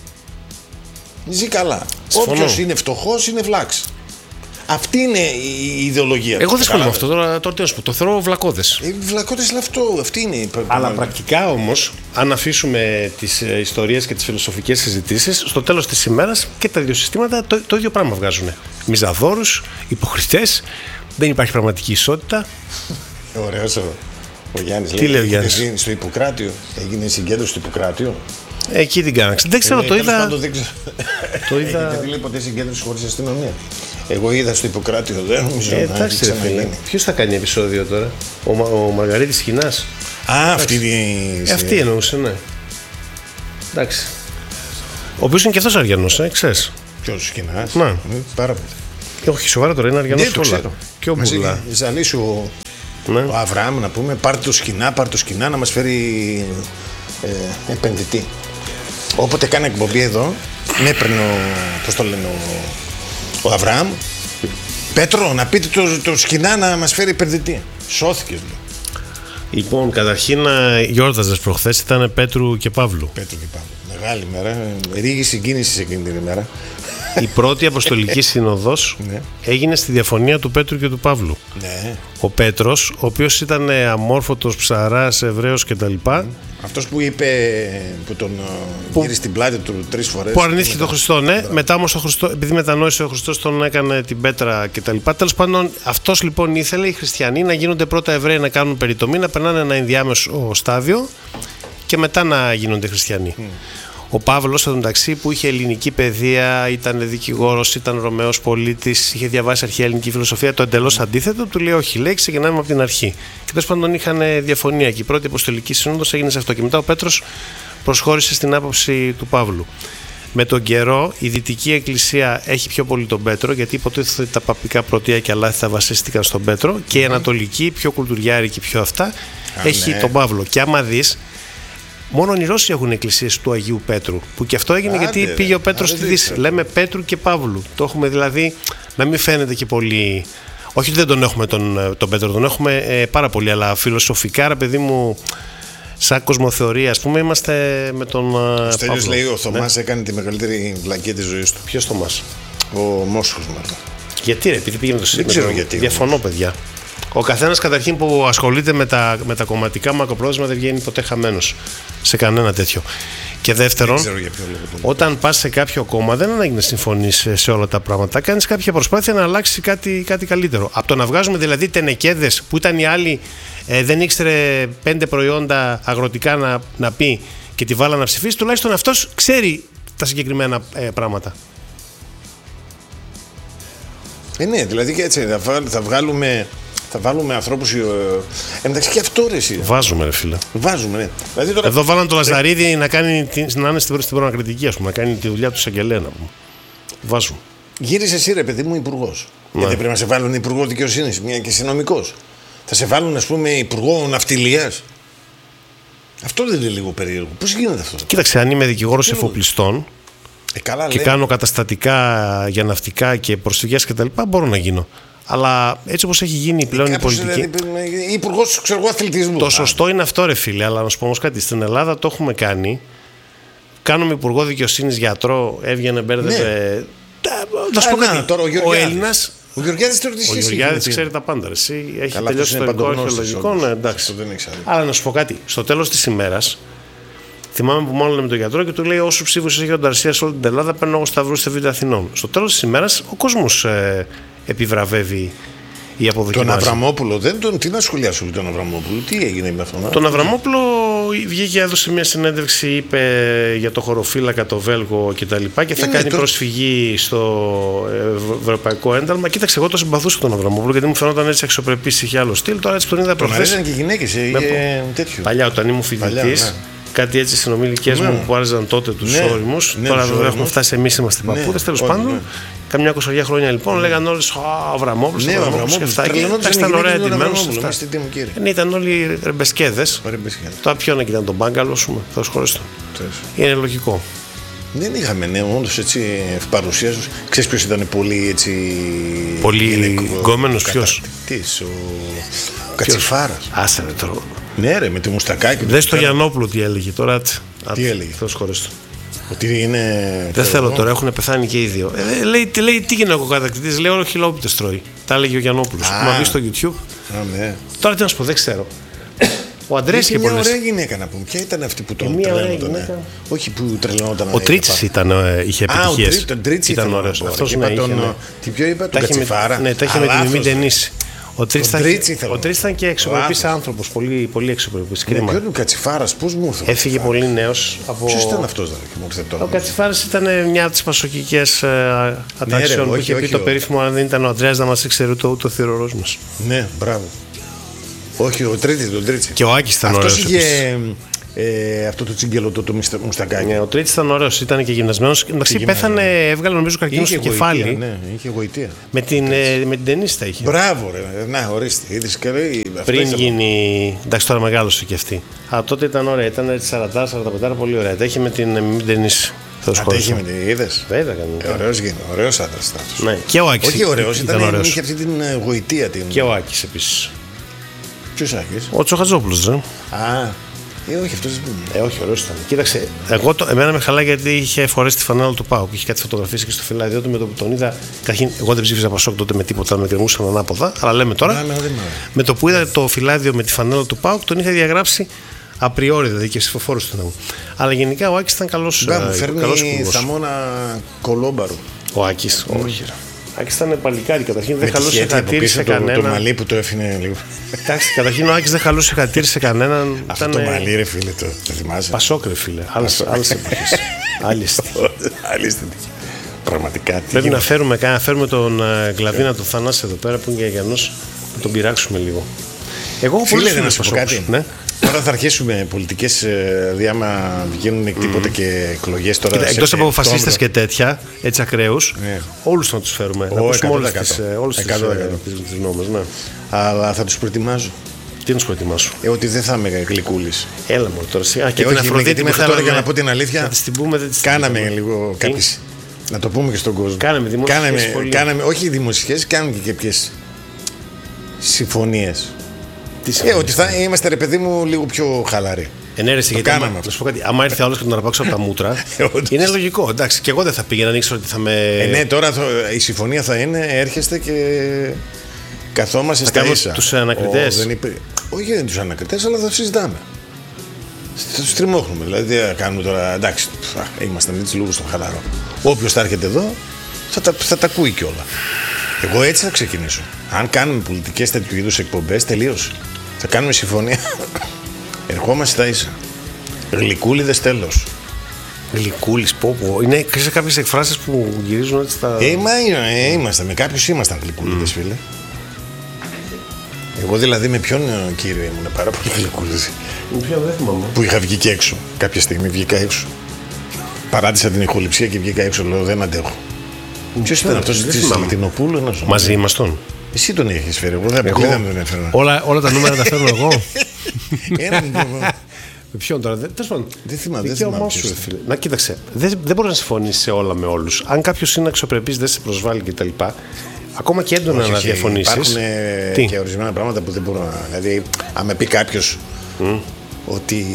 ζει καλά. Όποιος είναι φτωχός είναι βλάξ. Αυτή είναι η ιδεολογία. Εγώ δεν ασχολούμαι με αυτό τώρα. Τώρα τι να σου πω, το θεωρώ βλακώδες. Ε, βλακώδες είναι αυτό. Αυτή είναι. Αλλά πρακτικά όμως, αν αφήσουμε τις ε, ιστορίες και τις φιλοσοφικές συζητήσεις, στο τέλος της ημέρας και τα δύο συστήματα το, το ίδιο πράγμα βγάζουν. Μιζαδόρους, υποκριτές, δεν υπάρχει πραγματική ισότητα. Ωραίος ο, ο Γιάννης. Τι λέει ο Γιάννης? Στο Ιπποκράτιο. Έγινε συγκέντρωση στο Ιπποκράτιο. Εκεί την κάναξε. Δεν ξέρω, ε, το είδα. Πάντων, δεν ξέρω. Το είδα. Γιατί λέει ποτέ συγκέντρωση χωρίς αστυνομία. Εγώ είδα στο Ιπποκράτιο, δεν νομίζω. Ε, εντάξει, ρε φίλε. Ποιος θα κάνει επεισόδιο τώρα? Ο, ο Μαργαρίτης Χινάς. Α, αυτή τη. Ε, αυτή εννοούσε, ναι. Εντάξει. Ο οποίος είναι και αυτός Αριανός, ε, ξέρεις. Ποιος Χινάς? Ναι. Πάρα πολύ. Και όχι, σοβαρά τώρα είναι Αριανός. Δεν το ξέρω. Και ο Μπουλά. Ζανίσου ο, ναι. ο Αβραάμ, να πούμε, πάρτε το σκηνά, πάρτε το σκηνά να μας φέρει ε, επενδυτή. Όποτε κάνει εκπομπή εδώ, με έπαιρνε ο, πώς το λένε, ο, ο Αβραάμ, Πέτρο, να πείτε το, το σκηνά να μας φέρει επενδυτή. Σώθηκες, λέει. Λοιπόν, καταρχήν γιόρταζες προχθές, ήταν Πέτρου και Παύλου. Πέτρου και Παύλου. Μεγάλη μέρα, ρίγη συγκίνηση σε εκείνη την ημέρα. Η πρώτη Αποστολική Σύνοδος ναι. έγινε στη διαφωνία του Πέτρου και του Παύλου. Ναι. Ο Πέτρος, ο οποίος ήταν αμόρφωτος, ψαράς, Εβραίος κτλ. Mm. Αυτός που είπε, που τον που, γύρισε στην πλάτη του τρεις φορές. Που αρνήθηκε τον Χριστό, ναι. Μετά, μετά όμως ο Χριστό, επειδή μετανόησε ο Χριστός, τον έκανε την πέτρα κτλ. Τέλος πάντων, αυτός λοιπόν ήθελε οι χριστιανοί να γίνονται πρώτα Εβραίοι, να κάνουν περιτομή, να περνάνε ένα ενδιάμεσο στάδιο και μετά να γίνονται χριστιανοί. Mm. Ο Παύλος, στο μεταξύ, που είχε ελληνική παιδεία, ήταν δικηγόρος, ήταν Ρωμαίος πολίτης, είχε διαβάσει αρχαία ελληνική φιλοσοφία, το εντελώς αντίθετο, του λέει: όχι, λέει, ξεκινάμε από την αρχή. Και τέλος πάντων είχαν διαφωνία και η πρώτη Αποστολική Σύνοδος έγινε σε αυτό. Και μετά ο Πέτρος προσχώρησε στην άποψη του Παύλου. Με τον καιρό, η Δυτική Εκκλησία έχει πιο πολύ τον Πέτρο, γιατί υποτίθεται ότι τα παπικά πρωτεία και αλάθητα βασίστηκαν στον Πέτρο, και η Ανατολική, πιο κουλτουριάρικη, πιο αυτά, Α, έχει ναι. τον Παύλο. Και άμα δεις, μόνο οι Ρώσοι έχουν εκκλησίες του Αγίου Πέτρου. Που και αυτό έγινε Άντε, γιατί πήγε ρε. ο Πέτρος στη Δύση. Ρε. Λέμε Πέτρου και Παύλου. Το έχουμε δηλαδή να μην φαίνεται και πολύ. Όχι ότι δεν τον έχουμε τον, τον Πέτρο, τον έχουμε ε, πάρα πολύ. Αλλά φιλοσοφικά, ρε παιδί μου, σαν κοσμοθεωρία, ας πούμε, είμαστε με τον. Ο Στέλιος λέει: ο Θωμάς ναι. έκανε τη μεγαλύτερη βλακία της ζωής του. Ποιος Θωμάς? Ο Μόσχος, μάλλον. Γιατί ρε, επειδή πήγε με το σύστημα. Δεν ξέρω γιατί. Διαφωνώ, παιδιά. Ο καθένας καταρχήν που ασχολείται με τα, με τα κομματικά μακροπρόθεσμα δεν βγαίνει ποτέ χαμένος σε κανένα τέτοιο. Και δεύτερον, όταν πας σε κάποιο κόμμα δεν ανάγκη να συμφωνείς σε όλα τα πράγματα. Κάνεις κάποια προσπάθεια να αλλάξει κάτι, κάτι καλύτερο. Από το να βγάζουμε δηλαδή τενεκέδες που ήταν οι άλλοι, ε, δεν ήξερε πέντε προϊόντα αγροτικά να, να πει και τη βάλα να ψηφίσει, τουλάχιστον αυτός ξέρει τα συγκεκριμένα ε, πράγματα. Ε, ναι, δηλαδή και έτσι θα βγάλουμε. Θα βάλουμε ανθρώπους. Ε, εντάξει και αυτό ρε εσύ. Βάζουμε ρε φίλε. Βάζουμε, ναι. Δηλαδή, τώρα... Εδώ βάλαν τον Λαζαρίδη ε... να, κάνει, να είναι στην προανακριτική, ας πούμε, να κάνει τη δουλειά του εισαγγελέα. Βάζουμε. Γύρισε εσύ ρε παιδί μου υπουργός. Ναι. Γιατί πρέπει να σε βάλουν υπουργό δικαιοσύνης, μια και είσαι νομικός. Θα σε βάλουν, ας πούμε, υπουργό ναυτιλίας. Αυτό δεν είναι λίγο περίεργο? Πώς γίνεται αυτό? Κοίταξε, αν είμαι δικηγόρος εφοπλιστών ε, καλά, και λέει. κάνω καταστατικά για ναυτικά και προσφυγές κτλ., μπορώ να γίνω. Αλλά έτσι όπως έχει γίνει πλέον η πολιτική. Δηλαδή, υπουργός, ξέρω εγώ, αθλητισμού. Το σωστό είναι αυτό, ρε φίλε. Αλλά να σου πω όμως κάτι. Στην Ελλάδα το έχουμε κάνει. Κάνουμε υπουργό δικαιοσύνης, γιατρό, έβγαινε, μπέρδευε. Ναι. Θα σου πω κάτι. Τώρα, ο ο Έλληνας Ο Γεωργιάδης τώρα τι Ο σχέση Γεωργιάδης ξέρει τα πάντα. Εσύ έχει Καλά, τελειώσει αυτός το είναι ελληνικό αρχαιολογικό. Ναι, εντάξει. Αυτό δεν έχει άδικο. Αλλά να σου πω κάτι. Στο τέλος της ημέρας, θυμάμαι που μάλλον με τον γιατρό και του λέει: όσους ψήφους έχει ο Νταρσία σε όλη την Ελλάδα, παίρνω εγώ σταυρούς στη Β' Αθηνών. Στο τέλος της ημέρας, ο κόσμος ε, επιβραβεύει η αποδοκιμάση. Τον Αβραμόπουλο, δεν τον. Τι να σχολιάσω τον Αβραμόπουλο, τι έγινε με αυτόν. Τον Αβραμόπουλο βγήκε, έδωσε μια συνέντευξη, είπε για το χωροφύλακα, το Βέλγο κτλ. Και, και θα είναι κάνει το... προσφυγή στο Ευρωπαϊκό Ένταλμα. Κοίταξε, εγώ το συμπαθούσα τον Αβραμόπουλο γιατί μου φαινόταν έτσι αξιοπρεπής, είχε άλλο στυλ. Τώρα έτσι τον είδα προχθές. Τον και γυναίκες, είχε τέτοιο. Παλιά, όταν ήμουν φοιτητής. Κάτι έτσι συνομιλικές ναι. μου που άρεσαν τότε τους ναι. όριμους. Ναι, τώρα βέβαια ναι. έχουμε φτάσει εμείς, είμαστε ναι. παππούδες. Τέλος πάντων, ναι. καμιά εικοσαριά χρόνια λοιπόν, ναι. λέγαν όλοι ο Αβραμόπουλος, ναι, ο Αβραμόπουλος και αυτά. Ήταν ωραία εντυμένος. Ήταν όλοι ρεμπεσκέδες. Τώρα ποιον ήταν τον Μπάγκαλο, α πούμε, θα σχολιάσω. Είναι λογικό. Δεν είχαμε, ναι, όντως έτσι ευπαρουσία. Ξέρεις ποιος ήταν πολύ έτσι. Πολύ γκόμενος, ποιος? Ο Κατσιφάρας. Άσε ρε τώρα. Ναι, ρε, με τη μουστακάκι. Δες το Γιαννόπουλο τι έλεγε τώρα. Τι έλεγε? Θα σχολιάσω. Ότι είναι. Δεν θέλω τώρα, έχουν πεθάνει και οι δύο. Ε, λέει, τι, λέει, τι γίνεται ο κατακτητής, λέει όλο χιλόπιτες τρώει. Τα έλεγε ο Γιαννόπουλος. Μα μπει στο YouTube. Α, ναι. Τώρα τι να σου πω, δεν ξέρω. Ο Αντρέας είχε μια πολλές... ωραία γυναίκα να πούμε. Ποια ήταν αυτή που τον τρελαινόταν? Όχι που τρελαινόταν. Ο Τρίτσης ήταν, είχε επιτυχίες. Α, ο Τρίτσης ήταν ωραίος. Αυτός ναι, είχε. Ναι. Τι πιο είπα, τον Κατσιφάρα. Ναι, τα είχε με την Μιμή Ντενίση. Ο Τρίτσης ήταν και εξωπρεπής άνθρωπος, πολύ, πολύ εξωπρεπής. Κρίμα. Ποιον είναι ο Κατσιφάρας, πώς μου ήρθε? Έφυγε πολύ νέος. Από... Ποιος ήταν αυτός δηλαδή, και μου ήρθε τώρα? Ο Κατσιφάρας ήταν μια από τις πασοκικές ατραξιών που είχε πει το περίφημο: αν δεν ήταν ο Ανδρέας να μας ήξερε ούτε ο θηρορός μας. Ναι, μπράβο. Όχι, ο Τρίτης, τον Τρίτσι. Και ο Άκης ήταν ωραίος. Αυτός είχε ε, αυτό το τσιγκελό, το, το μουστακάκι. Ναι, ο Τρίτης ήταν ωραίος, ήταν και γυμνασμένος. Εντάξει, πέθανε, έβγαλε νομίζω καρκίνο στο κεφάλι. Ναι, είχε γοητεία. Με την, ε, με την ταινίστα είχε. Μπράβο, ρε. Να, ορίστε. Είδες και λέει. Πριν γίνει. Εντάξει, τώρα μεγάλωσε και αυτή. Α, τότε ήταν ωραία. Ήταν σαράντα σαράντα πέντε, πολύ ωραία. Τα είχε με την ταινίστα. Τα είχε με την είδες. Βέβαια κανένα. Ωραίος γίνει. Ωραίος άντρας ήταν. Ναι, και ο Άκης. Όχι ωραίος, ήταν, ήταν είχε αυτή την γοητεία. Την... Και ο Άκης επίσης. Ποιος Άκης? Ο Τσοχατζόπουλος, ρε. Α, ε, όχι, αυτός δεν Ε, όχι, ωραίος ήταν. Κοίταξε, εγώ το, εμένα με χαλάει γιατί είχε φορέσει τη φανέλα του ΠΑΟΚ. Είχε κάτι φωτογραφίες και στο φυλάδι του με το που τον είδα. Καταρχήν, εγώ δεν ψήφιζα Πασόκ τότε με τίποτα, με κρεμούσαν ανάποδα. Αλλά λέμε τώρα. Α, με το που είδα το φυλάδιο με τη φανέλα του ΠΑΟΚ, τον είχα διαγράψει απριόρι, δηλαδή και ψηφοφόρος του νόμου. Αλλά γενικά ο Άκης ήταν καλός. Μπράβο, φέρνει Θαμώνα Κολόμπαρου. Ο Άκης, mm. όχι. Ο Άκης ήταν παλικάρι. Καταρχήν δεν χαλούσε χατήρι σε κανέναν. Το μαλλί που το έφυγε λίγο. Εντάξει, καταρχήν ο Άκης δεν χαλούσε χατήρι σε κανέναν. Αυτό το μαλλί, ρε φίλε, το θυμάσαι? Πασόκ, ρε φίλε. Άλλες εποχές. Άλλες. Πραγματικά. Πρέπει να φέρουμε, να φέρουμε τον Γκλαβίνα του Θανάση εδώ πέρα που είναι και Αγιανός, να τον πειράξουμε λίγο. Εγώ έχω φίλε, να σου πω κάτι. Ναι. Τώρα θα αρχίσουμε πολιτικές, δηλαδή άμα βγαίνουν τίποτε mm. και εκλογές τώρα. Κοίτα, εκτός από φασίστες και τέτοια, έτσι ακραίους, yeah. όλους θα τους φέρουμε. Oh, να ακούσουμε όλες τις, όλες τις, τις νόμες. Ναι. Αλλά θα τους προετοιμάζω. Τι να τους προετοιμάσω? Ε, ότι δεν θα είμαι γλυκούλης. Έλα μου τώρα. Α, και ε, την Αφροδίτη μέχρι τώρα, για να πω την αλήθεια, θα τις την πούμε, δεν τις κάναμε την λίγο κάποιες. Να το πούμε και στον κόσμο. Κάναμε δημόσιες σχέσεις. Όχι δημόσιες σχέσεις, κάναμε και κάποιες συμφωνίες. Ε, ότι θα είμαστε, ρε παιδί μου, λίγο πιο χαλαροί. Ενέρεση, γιατί άμα, να σου πω κάτι, άμα έρθει άλλο και τον αρπάξω από τα μούτρα, είναι λογικό. Εντάξει, και εγώ δεν θα πήγαινα να ήξερα ότι θα με. Ε, ναι, τώρα η συμφωνία θα είναι, έρχεστε και καθόμαστε στα ίσα. Τους ανακριτές. Oh, υπή... Όχι, δεν είναι τους ανακριτές, αλλά θα συζητάμε. Θα τους τριμώχνουμε. Δηλαδή, θα κάνουμε τώρα. Εντάξει, είμαστε έτσι λίγο στον χαλαρό. Όποιος θα έρχεται εδώ θα τα, θα τα ακούει κιόλα. Εγώ έτσι θα ξεκινήσω. Αν κάνουμε πολιτικές τέτοιου είδους εκπομπές, τελείωσε. Θα κάνουμε συμφωνία. Ερχόμαστε στα ίσα. Γλυκούλιδες τέλος. Γλυκούλης, πω πω. Είναι σε κάποιες εκφράσεις που γυρίζουν έτσι τα. Ε, μα, ε, είμαστε. Με κάποιους ήμασταν γλυκούλιδες, mm. φίλε. Εγώ δηλαδή με ποιον κύριο ήμουν πάρα πολύ γλυκούλης. Με ποιον δεν θυμάμαι. Που είχα βγει και έξω. Κάποια στιγμή βγήκα έξω. Παράτησα την ηχοληψία και βγήκα έξω. Λέω δεν αντέχω. Ποιος ήταν αυτός της Λιτινοπούλου? Μαζί ήμασταν. Εσύ τον είχες φέρει, εγώ δεν τον έφερα. Όλα, όλα τα νούμερα τα φέρνω εγώ. Έναν με ποιον τώρα, δεν δεν θυμάμαι. Δεν θυμάμαι σου, φίλε. Να κοίταξε, δεν, δεν μπορεί να συμφωνήσει σε όλα με όλους. Αν κάποιος είναι αξιοπρεπής, δεν σε προσβάλλει κτλ. Ακόμα και έντονα όχι, να διαφωνήσεις. Υπάρχουν Τι? και ορισμένα πράγματα που δεν μπορώ να. Δηλαδή, αν με πει κάποιος mm. ότι.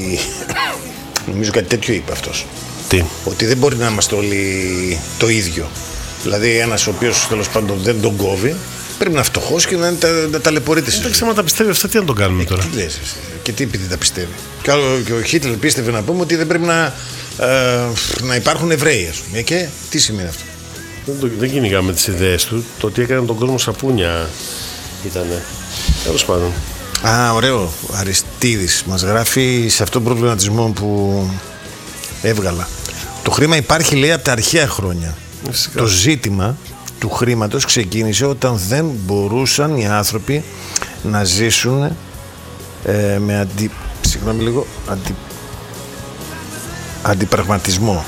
Νομίζω κάτι τέτοιο είπε αυτός. Τι? Ότι δεν μπορεί να είμαστε όλοι το ίδιο. Δηλαδή, ένας ο οποίος τέλος πάντων δεν τον κόβει, πρέπει να φτωχός και να είναι τα, ταλαιπωρείται. Δεν ξέρω αν τα πιστεύει αυτά, τι να τον κάνουμε ε, τώρα. Τι λες, και τι επειδή τα πιστεύει. Και, άλλο, και ο Χίτλερ πίστευε να πούμε ότι δεν πρέπει να, ε, να υπάρχουν Εβραίοι, ας πούμε. Και τι σημαίνει αυτό. Δεν, δεν κυνηγάμε τις ιδέες του. Το ότι έκανε τον κόσμο σαπούνια ήτανε. Τέλος πάντων. Α, ωραίο. Αριστίδης μας γράφει σε αυτόν τον προβληματισμό που έβγαλα. Το χρήμα υπάρχει, λέει, από τα αρχαία χρόνια. Φυσικά. Το ζήτημα του χρήματος ξεκίνησε όταν δεν μπορούσαν οι άνθρωποι να ζήσουν ε, με αντι... συγγνώμη λίγο αντι... αντιπραγματισμό.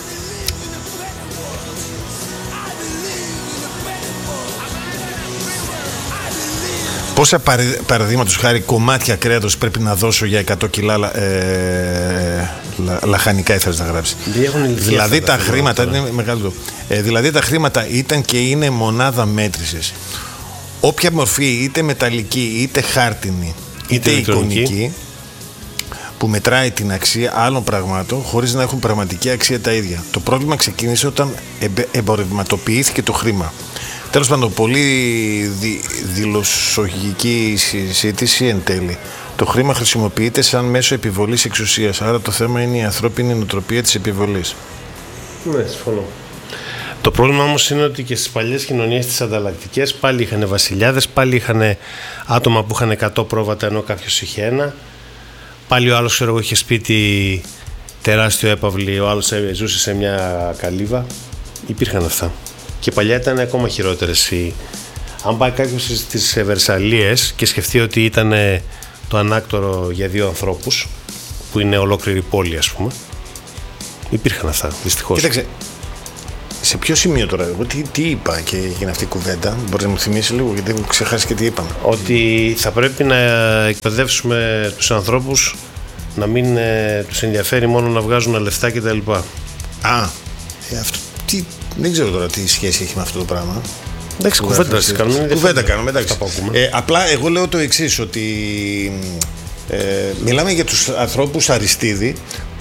Πόσα παραδείγματος χάρη κομμάτια κρέατος πρέπει να δώσω για εκατό κιλά ε, λα, λαχανικά, ήθελες να γράψει. Δηλαδή τα χρήματα είναι μεγάλο. Ε, δηλαδή τα χρήματα ήταν και είναι μονάδα μέτρησης. Όποια μορφή, είτε μεταλλική, είτε χάρτινη, είτε, είτε εικονική, που μετράει την αξία άλλων πραγμάτων χωρίς να έχουν πραγματική αξία τα ίδια. Το πρόβλημα ξεκίνησε όταν εμπορευματοποιήθηκε το χρήμα. Τέλος πάντων, πολύ δι, δηλωσογική συζήτηση εν τέλει. Το χρήμα χρησιμοποιείται σαν μέσο επιβολής εξουσίας. Άρα το θέμα είναι η ανθρώπινη νοοτροπία της επιβολής. Ναι, συμφωνώ. Το πρόβλημα όμως είναι ότι και στις παλιές κοινωνίες, τις ανταλλακτικές, πάλι είχαν βασιλιάδες, πάλι είχαν άτομα που είχαν εκατό πρόβατα ενώ κάποιος είχε ένα. Πάλι ο άλλος, ξέρω εγώ, είχε σπίτι τεράστιο έπαυλη, ο άλλος ζούσε σε μια καλύβα. Υπήρχαν αυτά. Και παλιά ήταν ακόμα χειρότερες. Αν πάει κάποιος στις Βερσαλίες και σκεφτεί ότι ήταν το ανάκτορο για δύο ανθρώπους, που είναι ολόκληρη πόλη, ας πούμε, υπήρχαν αυτά, δυστυχώς. Κοίταξε, σε ποιο σημείο τώρα, εγώ τι, τι είπα και έγινε αυτή η κουβέντα, μπορείς να μου θυμίσεις λίγο, γιατί έχω ξεχάσει και τι είπαμε. Ότι θα πρέπει να εκπαιδεύσουμε τους ανθρώπους να μην ε, τους ενδιαφέρει μόνο να βγάζουν λεφτά κτλ. Α, ε, αυτό τι. Δεν ξέρω τώρα τι σχέση έχει με αυτό το πράγμα. Εντάξει, κουβέντα κάνουμε. Κουβέντα κάνουμε, εντάξει. Ε, απλά εγώ λέω το εξής, ότι ε, μιλάμε για τους ανθρώπους Αριστίδη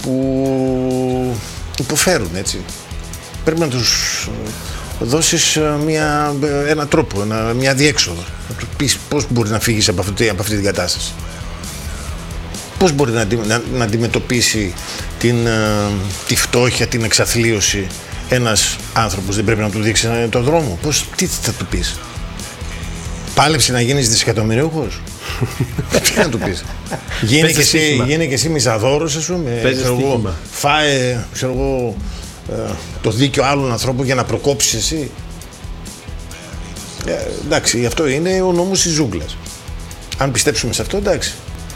που υποφέρουν, έτσι. Πρέπει να τους δώσεις μια, ένα τρόπο, ένα, μια διέξοδο. Να τους πεις πώς μπορεί να φύγεις από αυτή, από αυτή την κατάσταση. Πώς μπορεί να, να, να αντιμετωπίσει την, τη φτώχεια, την εξαθλίωση. Ένας άνθρωπος δεν πρέπει να του δείξει τον δρόμο. Πώς, τι θα του πεις? Πάλεψε να γίνεις δισεκατομμυριούχος? Τι να του πεις? Γίνε και, εσύ, γίνε και εσύ μισαδόρος, ας πούμε. Εγώ, φάε, ξέρω εγώ, ε, το δίκιο άλλων ανθρώπων για να προκόψεις εσύ. Ε, εντάξει, αυτό είναι ο νόμος της ζούγκλας. Αν πιστέψουμε σε αυτό, εντάξει.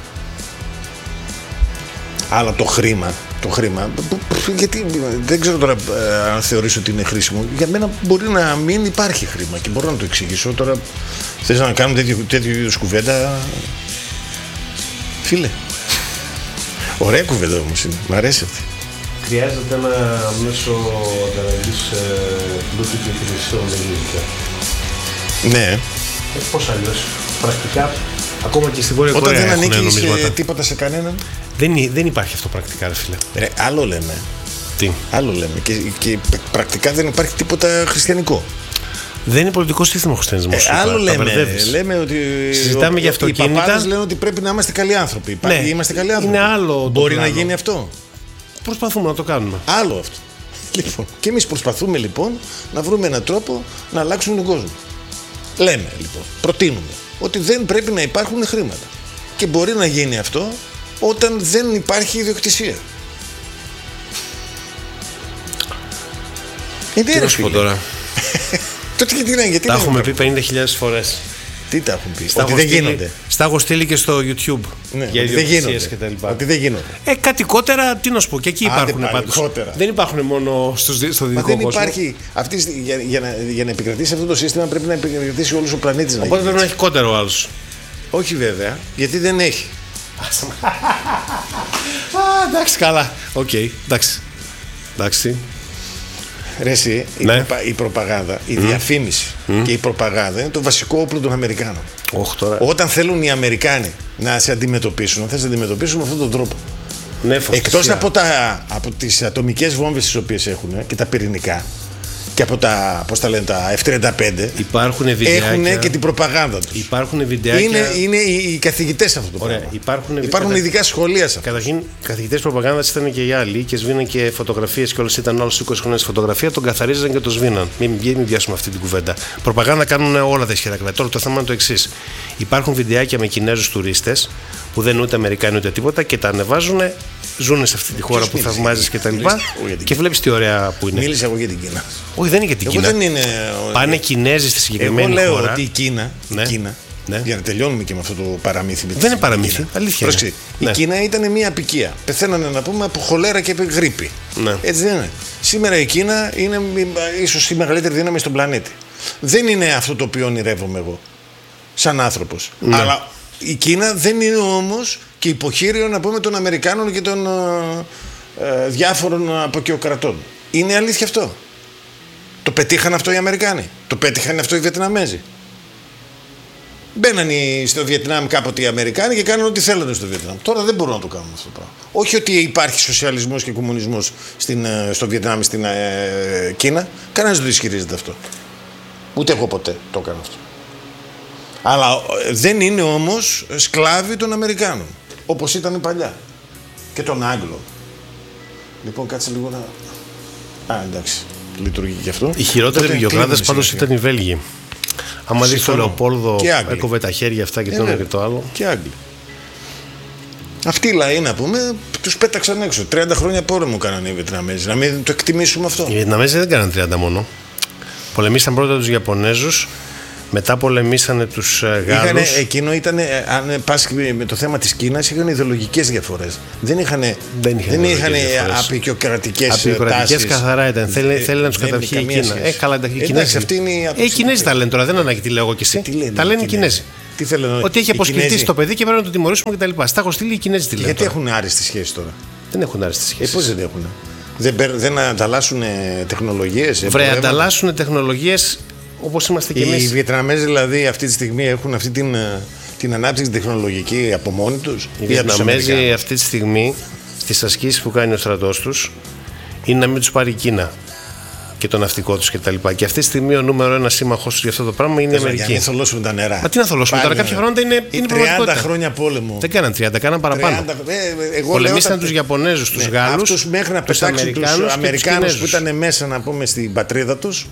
Αλλά το χρήμα, το χρήμα, γιατί δεν ξέρω τώρα ε, αν θεωρήσω ότι είναι χρήσιμο. Για μένα μπορεί να μην υπάρχει χρήμα και μπορώ να το εξηγήσω. Τώρα θες να κάνουμε τέτοιου είδους κουβέντα? Φίλε, ωραία κουβέντα όμως είναι, μ' αρέσει αυτή. Χρειάζεται ένα μέσο ανταλλαγής πλούτου και υπηρεσιών ελληνικά. Ναι. Ε, πώς αλλιώς, πρακτικά, ακόμα και στη Βόρεια Κορέα όταν δεν έχουν ανήκεις νομίσματα. τίποτα σε κανέναν. Δεν, δεν υπάρχει αυτό πρακτικά, ρε φίλε. Ρε, άλλο λέμε. Τι? Άλλο λέμε. Και, και πρακτικά δεν υπάρχει τίποτα χριστιανικό. Δεν είναι πολιτικό σύστημα ο χριστιανισμός. Ε, άλλο λέμε. Λέμε ότι. Συζητάμε για αυτοκίνητα. Οι παπάδες λένε ότι πρέπει να είμαστε καλοί άνθρωποι. Ναι. Είμαστε καλοί άνθρωποι. Είναι άλλο. Μπορεί να γίνει αυτό. Προσπαθούμε να το κάνουμε. Άλλο αυτό. Λοιπόν, και εμείς προσπαθούμε λοιπόν να βρούμε έναν τρόπο να αλλάξουμε τον κόσμο. Λέμε λοιπόν, προτείνουμε ότι δεν πρέπει να υπάρχουν χρήματα. Και μπορεί να γίνει αυτό όταν δεν υπάρχει ιδιοκτησία. Τι να σου πω τώρα. Τότε γιατί να, γιατί τα να έχουμε πει πενήντα χιλιάδες φορές. Τι τα έχουν πει? Στα ότι δεν γίνονται. Στα έχω στείλει και στο YouTube. Ναι, για ιδιοκτησίες και τα λοιπά. Ότι δεν γίνονται. Ε, κάτι κότερα, τι να σου πω, και εκεί Άντε υπάρχουν πάντως. Δεν υπάρχουν μόνο στους, στο δυτικό κόσμο. Δεν υπάρχει. Αυτή, για, για, να, για να επικρατήσει αυτό το σύστημα πρέπει να επικρατήσει όλος ο πλανήτης. Οπότε πρέπει να έχει κότερο ο άλλος. Όχι βέβαια, γιατί δεν έχει. Α, εντάξει, καλά. Οκ, okay, εντάξει. Εντάξει. Ρε εσύ, η, ναι. προπα, η προπαγάνδα, η mm. διαφήμιση mm. και η προπαγάνδα είναι το βασικό όπλο των Αμερικάνων. Oh, τώρα. Όταν θέλουν οι Αμερικάνοι να σε αντιμετωπίσουν, θα σε αντιμετωπίσουν με αυτόν τον τρόπο. Ναι, εκτός από, τα, από τις ατομικές βόμβες τις οποίες έχουν και τα πυρηνικά, και από τα, πώς τα λένε, τα εφ τριάντα πέντε. Υπάρχουν βιντεάκια. Έχουν και την προπαγάνδα τους. Υπάρχουν βιντεάκια. Είναι, είναι οι, οι καθηγητές αυτό το Ωραία, πράγμα. Υπάρχουν, υπάρχουν κατα... ειδικά σχολεία σε αυτό. Καταρχήν, καθηγητές προπαγάνδας ήταν και οι άλλοι και σβήναν και φωτογραφίες και όλες ήταν όλες είκοσι χρόνια στη φωτογραφία, τον καθαρίζαν και τον σβήναν. Μην, μην πιάσουμε αυτή την κουβέντα. Προπαγάνδα κάνουν όλα τα ισχυρά κράτη. Τώρα το θέμα είναι το εξής. Υπάρχουν βιντεάκια με Κινέζους τουρίστες που δεν είναι ούτε Αμερικάνοι ούτε τίποτα και τα ανεβάζουν. Ζουν σε αυτή τη χώρα που θαυμάζεις και τα λοιπά. Και βλέπεις τι ωραία που είναι. Μίλησα εγώ για την Κίνα. Όχι, δεν είναι για την Κίνα. Δεν είναι... Πάνε Κινέζοι στη συγκεκριμένη χώρα. Εγώ λέω χώρα. ότι η Κίνα. Ναι. Η Κίνα ναι. Για να τελειώνουμε και με αυτό το παραμύθι. Δεν είναι παραμύθι. Αλήθεια. Είναι. Ναι. Η Κίνα ήταν μια απικία. Πεθαίνανε να πούμε από χολέρα και γρίπη. Ναι. Έτσι δεν είναι. Σήμερα η Κίνα είναι ίσως η μεγαλύτερη δύναμη στον πλανήτη. Δεν είναι αυτό το οποίο ονειρεύομαι εγώ. Σαν άνθρωπος. Ναι. Αλλά η Κίνα δεν είναι όμως και υποχείριο να πούμε των Αμερικάνων και των ε, διάφορων αποκαιοκρατών. Είναι αλήθεια αυτό. Το πετύχαν αυτό οι Αμερικάνοι. Το πέτυχαν αυτό οι Βιετναμέζοι. Μπαίναν στο Βιετνάμ κάποτε οι Αμερικάνοι και κάναν ό,τι θέλανε στο Βιετνάμ. Τώρα δεν μπορούν να το κάνουν αυτό το πράγμα. Όχι ότι υπάρχει σοσιαλισμός και κομμουνισμός στην, στο Βιετνάμ, στην ε, Κίνα. Κανένας δεν το ισχυρίζεται αυτό. Ούτε εγώ ποτέ το έκανα αυτό. Αλλά δεν είναι όμως σκλάβοι των Αμερικάνων, όπως ήταν παλιά. Και των Άγγλων. Λοιπόν, κάτσε λίγο να... Α, εντάξει, λειτουργεί και αυτό. Οι χειρότεροι βιοκράτες πάντως ήταν οι Βέλγοι. Άμα δεις τον Λεοπόλδο, έκοβε τα χέρια αυτά και το ένα και το άλλο. Και Άγγλοι. Αυτοί οι λαοί, να πούμε, τους πέταξαν έξω. τριάντα χρόνια πόλεμο κάνανε οι Βιετναμέζοι. Να μην το εκτιμήσουμε αυτό. Οι Βιετναμέζοι δεν κάνανε τριάντα μόνο. Πολεμήσαν πρώτα τους Ιαπωνέζους. Μετά πολεμήσανε τους Γάλλους. Εκείνο ήταν, αν πας με το θέμα της Κίνας, είχαν ιδεολογικές διαφορές. Δεν είχαν, δεν είχαν, είχαν απεικιοκρατικές τάσεις. Απεικιοκρατικές καθαρά ήταν. Θέλει, θέλει να τους καταρχεί η Κίνα. Ε, καλά, οι Κινέζοι. Ε, οι Κινέζοι τα λένε τώρα, δεν ανάγκη τι λέω εγώ και εσύ. Τα λένε οι Κινέζοι. Ότι έχει αποσκληθεί το παιδί και πρέπει να το τιμωρήσουμε κτλ. Στα έχω στείλει οι Κινέζοι τι λένε. Γιατί έχουν άριστη σχέση τώρα. Δεν έχουν άριστη σχέση. Πώς δεν έχουν. Δεν ανταλλάσσουν τεχνολογίες. Βρε, ανταλλάσσουν τεχνολογίες. Όπως είμαστε και εμείς. Οι Βιετναμέζοι δηλαδή αυτή τη στιγμή έχουν αυτή την, την ανάπτυξη τεχνολογική από μόνοι τους. Οι Βιετναμέζοι αυτή τη στιγμή στις ασκήσεις που κάνει ο στρατός τους είναι να μην τους πάρει η Κίνα και το ναυτικό τους κτλ. Και, και αυτή τη στιγμή ο νούμερο ένα σύμμαχος τους για αυτό το πράγμα είναι η Αμερική. Για να θολώσουν τα νερά. Μα τι να θολώσουν τώρα, κάποια πράγματα είναι, είναι τριάντα χρόνια πόλεμο. Δεν κάναν τριάντα, κάναν παραπάνω. τριάντα, ε, εγώ πολεμήσαν τα... τους Ιαπωνέζους, τους ναι, Γάλλους. Αυτούς μέχρι να πετάξουν τους Αμερικάνους που ήταν μέσα να πούμε στην πατρίδα τους.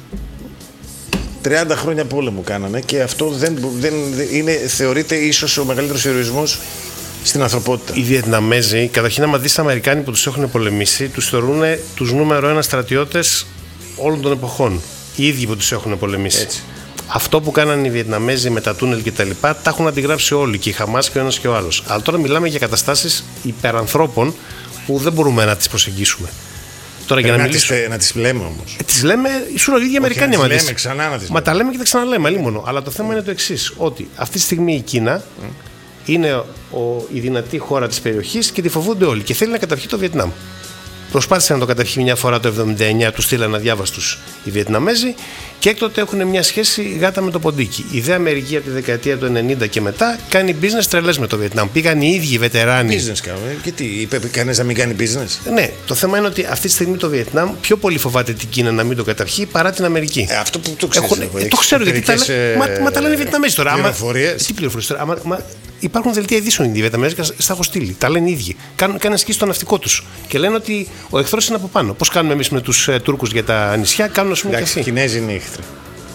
τριάντα χρόνια πόλεμο κάνανε και αυτό δεν, δεν είναι, θεωρείται ίσως ο μεγαλύτερος ηρωισμός στην ανθρωπότητα. Οι Βιετναμέζοι, καταρχήν άμα δεις τα Αμερικάνοι που τους έχουν πολεμήσει, τους θεωρούν τους νούμερο ένα στρατιώτες όλων των εποχών. Οι ίδιοι που τους έχουν πολεμήσει. Έτσι. Αυτό που κάνανε οι Βιετναμέζοι με τα τούνελ και τα λοιπά, τα έχουν αντιγράψει όλοι και η Χαμάς και ο ένας και ο άλλος. Αλλά τώρα μιλάμε για καταστάσεις υπερανθρώπων που δεν μπορούμε να τις προσεγγίσουμε. Τώρα για να, να, μιλήσω... τις, να τις λέμε όμως. Ε, τις λέμε, ήσουν οι ίδιοι Αμερικάνοι. Να τις λέμε ξανά να τις Μα τα λέμε και τα ξαναλέμε, αλλήμονο. Αλλά το θέμα είναι το εξής, ότι αυτή τη στιγμή η Κίνα mm. είναι ο, η δυνατή χώρα της περιοχής και τη φοβούνται όλοι και θέλει να καταρχεί το Βιετνάμ. Προσπάθησε να το καταρχεί μια φορά το εβδομήντα εννιά, του στείλαν αδιάβαστους οι Βιετναμέζοι και έκτοτε έχουν μια σχέση γάτα με το ποντίκι. Η δε Αμερική από τη δεκαετία του ενενήντα και μετά κάνει business τρελές με το Βιετνάμ. Πήγαν οι ίδιοι οι βετεράνοι. Business κάνουν. Και τι, είπε κανείς να μην κάνει business. Ναι, το θέμα είναι ότι αυτή τη στιγμή το Βιετνάμ πιο πολύ φοβάται την Κίνα να μην το καταρχεί παρά την Αμερική. Ε, αυτό που το ξέρεις. Έχουν, ε, το ξέρω γιατί τα, ε, μα, μα τα λένε οι Βιετναμέζοι τώρα. Πληροφορίες. Τι πληροφορίες τώρα. Άμα, μα, υπάρχουν δελτία ειδήσεων οι Βιετναμέζοι, στα έχω στείλει. Τα λένε οι ίδιοι. Κάνουν, κάνουν ασκήσεις στο ναυτικό τους. Και λένε ότι ο εχθρός είναι από πάνω. Πώς κάνουμε εμείς με τους ε, Τούρκους για τα νησιά, κάνουν ας πούμε και αυτοί. Οι Κινέζοι είναι εχθροί.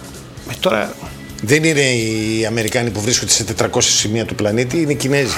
Ε, τώρα... Δεν είναι οι Αμερικάνοι που βρίσκονται σε τετρακόσια σημεία του πλανήτη, είναι οι Κινέζοι.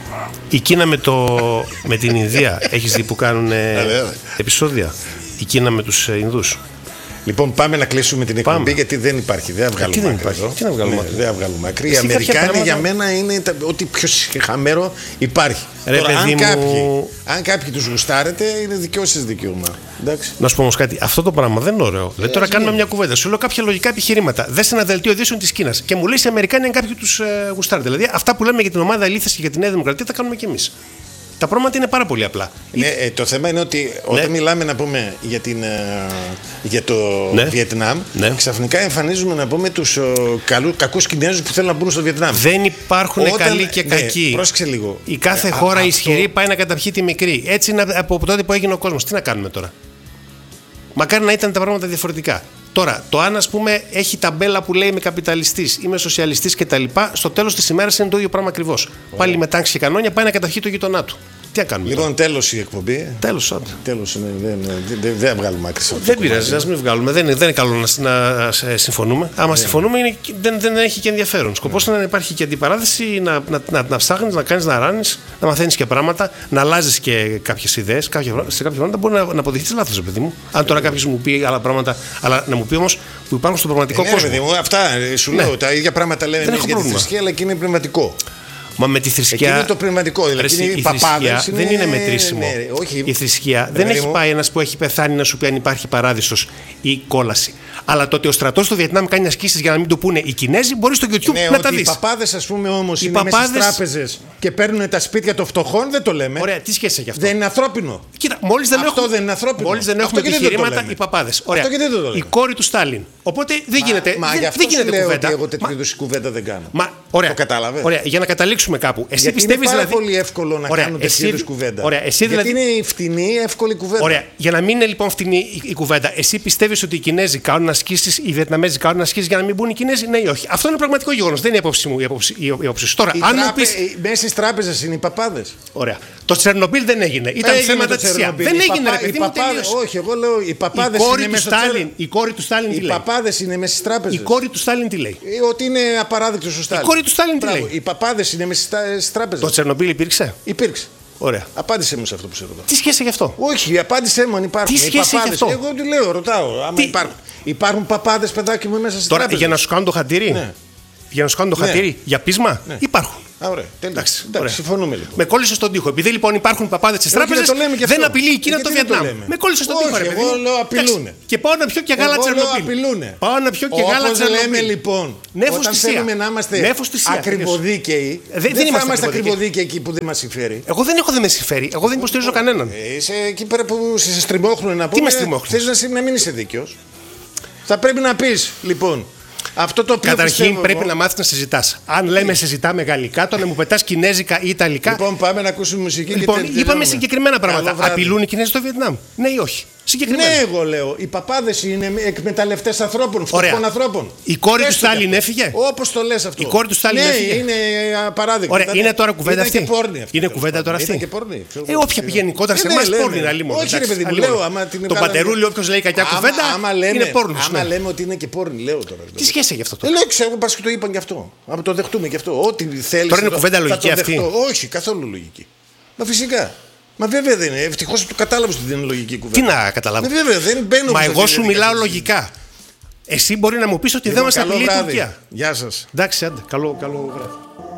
Η Κίνα με, το, με την Ινδία, έχεις δει που κάνουν ε, επεισόδια. Η Κίνα με τους ε, Ινδούς. Λοιπόν, πάμε να κλείσουμε την εκπομπή πάμε. Γιατί δεν υπάρχει. Δεν βγάλουμε τι δεν υπάρχει. Τι να βγάλουμε ναι, δεν βγάλουμε άκρη. Οι Αμερικάνοι πράγματα... για μένα είναι ό,τι πιο χαμέρο υπάρχει. Ρε, Τώρα, αν, μου... κάποιοι, αν κάποιοι τους γουστάρετε, είναι δικό σας δικαίωμα. Εντάξει. Να σου πω όμως κάτι. Αυτό το πράγμα δεν είναι ωραίο. Δηλαδή, τώρα κάνουμε μια κουβέντα. Σου λέω κάποια λογικά επιχειρήματα. Δες ένα δελτίο ειδήσεων της Κίνας και μου λέει οι Αμερικάνοι αν κάποιοι τους ε, γουστάρετε. Δηλαδή, αυτά που λέμε για την ομάδα Ηλίθιας και για τη Νέα Δημοκρατία τα κάνουμε κι εμείς. Τα πράγματα είναι πάρα πολύ απλά. Ναι, ε, το θέμα είναι ότι όταν ναι. μιλάμε να πούμε για, την, ε, για το ναι. Βιετνάμ, ναι. ξαφνικά εμφανίζουμε να πούμε τους ε, καλού, κακούς Κινέζους που θέλουν να μπουν στο Βιετνάμ. Δεν υπάρχουν όταν, καλοί και ναι, κακοί. Πρόσεξε λίγο. Η κάθε ε, χώρα α, ισχυρή αυτό... πάει να καταρχεί τη μικρή. Έτσι είναι από τότε που έγινε ο κόσμος. Τι να κάνουμε τώρα. Μακάρι να ήταν τα πράγματα διαφορετικά. Τώρα, το αν ας πούμε έχει ταμπέλα που λέει είμαι καπιταλιστής, είμαι σοσιαλιστής κτλ., στο τέλος της ημέρας είναι το ίδιο πράγμα ακριβώς. Πάλι με τάξη και κανόνια πάει να καταρχεί το γειτονά του. Τι να κάνουμε. Λοιπόν, τέλος η εκπομπή. Τέλος, άντε. Τέλος είναι. Δεν, δεν, δεν βγάλουμε άκρη σε αυτό. Δεν πειράζει, ας μην βγάλουμε. Δεν είναι, δεν είναι καλό να, να συμφωνούμε. Άμα δεν συμφωνούμε, είναι, δεν, δεν έχει και ενδιαφέρον. Σκοπός είναι να υπάρχει και αντιπαράθεση, να, να, να, να ψάχνεις, να κάνεις να ράνεις, να μαθαίνεις και πράγματα, να αλλάζεις και κάποιες ιδέες. Κάποια, σε κάποια πράγματα μπορεί να, να αποδειχθείς λάθος, παιδί μου. Αν τώρα κάποιος μου πει άλλα πράγματα, αλλά να μου πει όμως που υπάρχουν στον πραγματικό ε, κόσμο. Ναι, παιδί μου, αυτά σου λέω. Τα ίδια πράγματα λέμε εμείς για τη θρησκεία, αλλά και είναι πνευματικό. Μα με τη θρησκεία. Εκεί είναι το πνευματικό. Δηλαδή η, η θρησκεία είναι... δεν είναι μετρήσιμο. Ναι, όχι. Η θρησκεία δεν έχει πάει ένας που έχει πεθάνει να σου πει αν υπάρχει παράδεισος ή κόλαση. Αλλά το ότι ο στρατός στο Βιετνάμ κάνει ασκήσεις για να μην το πούνε οι Κινέζοι, μπορεί στο YouTube ναι, να τα δεις. Οι παπάδες, ας πούμε, όμως είναι παπάδες... μέσα στις τράπεζες και παίρνουν τα σπίτια των φτωχών, δεν το λέμε. Ωραία, τι σχέση έχει αυτό. Δεν είναι ανθρώπινο. Κοίτα, μόλις δεν αυτό έχουμε, δεν είναι ανθρώπινο. Μόλις δεν έχουμε επιχειρήματα, οι παπάδες. Ωραία. Η κόρη του Στάλιν. Οπότε δεν γίνεται. Μα γι' αυτό λέω ότι εγώ τέτοιου είδους κουβέντα δεν κάνω. Το κατάλαβες. Ωραία, για να καταλήξουμε κάπου. Εσύ πιστεύεις δηλαδή. Είναι πολύ εύκολο να κάνω τέτοιου είδους κουβέντα. Ωραία, εσύ γιατί δηλαδή... είναι φτηνή, εύκολη κουβέντα. Ωραία, για να μην είναι λοιπόν φτηνή η κουβέντα, εσύ πιστεύεις ότι οι Κινέζοι κάνουν ασκήσεις, οι Βιετναμέζοι κάνουν ασκήσεις για να μην μπουν οι Κινέζοι, ναι ή όχι? Αυτό είναι πραγματικό γεγονός, δεν είναι η απόψη μου, η απόψη, η απόψη σου. Τώρα, οι αν τράπε... μου πεις... μέσα στις τράπεζες είναι οι παπάδες. Ωραία. Το Τσερνομπίλ δεν έγινε. Ήταν θέματα της ΙΑ. Δεν έγινε, ρε παιδί μου. Όχι, εγώ λέω οι παπάδες είναι μέσα στις τράπεζες. Η κόρη του Στάλιν τι λέει? Οι παπάδες είναι μέσα στις τράπεζες. Η κόρη του Στάλιν τι λέει? Ότι είναι απαράδεκτος ο Στάλιν. Η κόρη του Στάλιν τι λέει? Οι παπάδες είναι μέσα στις τράπεζες. Το Τσερνομπίλ υπήρξε? Υπήρξε. Ωραία. Απάντησε μου σε αυτό που σε ρωτάω. Τι σχέση έχει αυτό? Όχι, απάντησέ μου αν υπάρχουν. Τι σχέση έχει αυτό? Εγώ τι λέω, ρωτάω. Άμα υπάρχουν. Υπάρχουν παπάδες, παιδάκι μου, μέσα στις Τώρα, τράπεζες. για να σου κάνουν το χατήρι. Ναι. Για να σου κάνουν το ναι. χατήρι για πείσμα. Ναι. Υπάρχουν. Α, ωραία. Εντάξει, εντάξει, συμφωνούμε λοιπόν. Με κόλλησε στον τοίχο. Επειδή λοιπόν υπάρχουν παπάδες στις τράπεζες, δεν απειλεί η Κίνα το Βιετνάμ. Με κόλλησε στον τοίχο. Εγώ λέω απειλούν. Και πάω να πιω και γάλα Τσερνομπίλ. Πάω να πιω και γάλα Τσερνομπίλ. Όπως λέμε λοιπόν, όταν θέλουμε να είμαστε ακριβοδίκαιοι, δεν θα είμαστε ακριβοδίκαιοι εκεί που δεν μας συμφέρει. Εγώ δεν έχω δεν με συμφέρει. Εγώ δεν υποστηρίζω κανέναν. Είσαι εκεί πέρα που σε στριμώχνουν να πούμε. Θες να μην είσαι δίκαιος. Θα πρέπει να πεις λοιπόν. Αυτό το οποίο καταρχήν πιστεύω, πρέπει εγώ... να μάθεις να συζητάς. Αν λέμε συζητάμε γαλλικά, το να μου πετάς κινέζικα ή ιταλικά. Λοιπόν, πάμε να ακούσουμε μουσική. Λοιπόν, και είπαμε συγκεκριμένα πράγματα. Απειλούν οι Κινέζοι στο Βιετνάμ? Ναι ή όχι? Ναι, εγώ λέω. Οι παπάδες είναι εκμεταλλευτές ανθρώπων, φτωχών ανθρώπων. Η κόρη του Στάλιν έφυγε. Όπως το λες αυτό. Η κόρη του Στάλιν ναι, έφυγε. Είναι απαράδεκτο. Ωραία, είναι τώρα κουβέντα αυτή. Είναι και πόρνη αυτή. Είναι κουβέντα τώρα αυτή. Είναι και πόρνη. Ε, όποια πηγαίνει κόντρα σε εμάς πόρνη είναι αλλήμον. Όχι, ρε παιδί μου, λέω. Το πατερούλι, όποιος λέει κακιά κουβέντα, είναι πόρνος. Άμα λέμε ότι είναι και πόρνη, λέω τώρα. Τι σχέση έχει αυτό? Δεν λέω, ξέρω, πας και το είπαν γι' αυτό. Να το δεχτούμε γι' αυτό. Ό,τι θέλεις. Τώρα είναι κουβέντα λογική αυτή? Όχι, καθόλου λογική. Μα φυσικά. Μα βέβαια δεν είναι. Ευτυχώς το κατάλαβες ότι δεν είναι λογική κουβέντα. Τι να καταλάβω? Μα βέβαια δεν μπαίνω. Μα εγώ σου μιλάω λογικά. Εσύ μπορεί να μου πεις ότι δεν μας απειλεί η Τουρκία. Γεια σας. Εντάξει, άντε. Καλό, καλό βράδυ.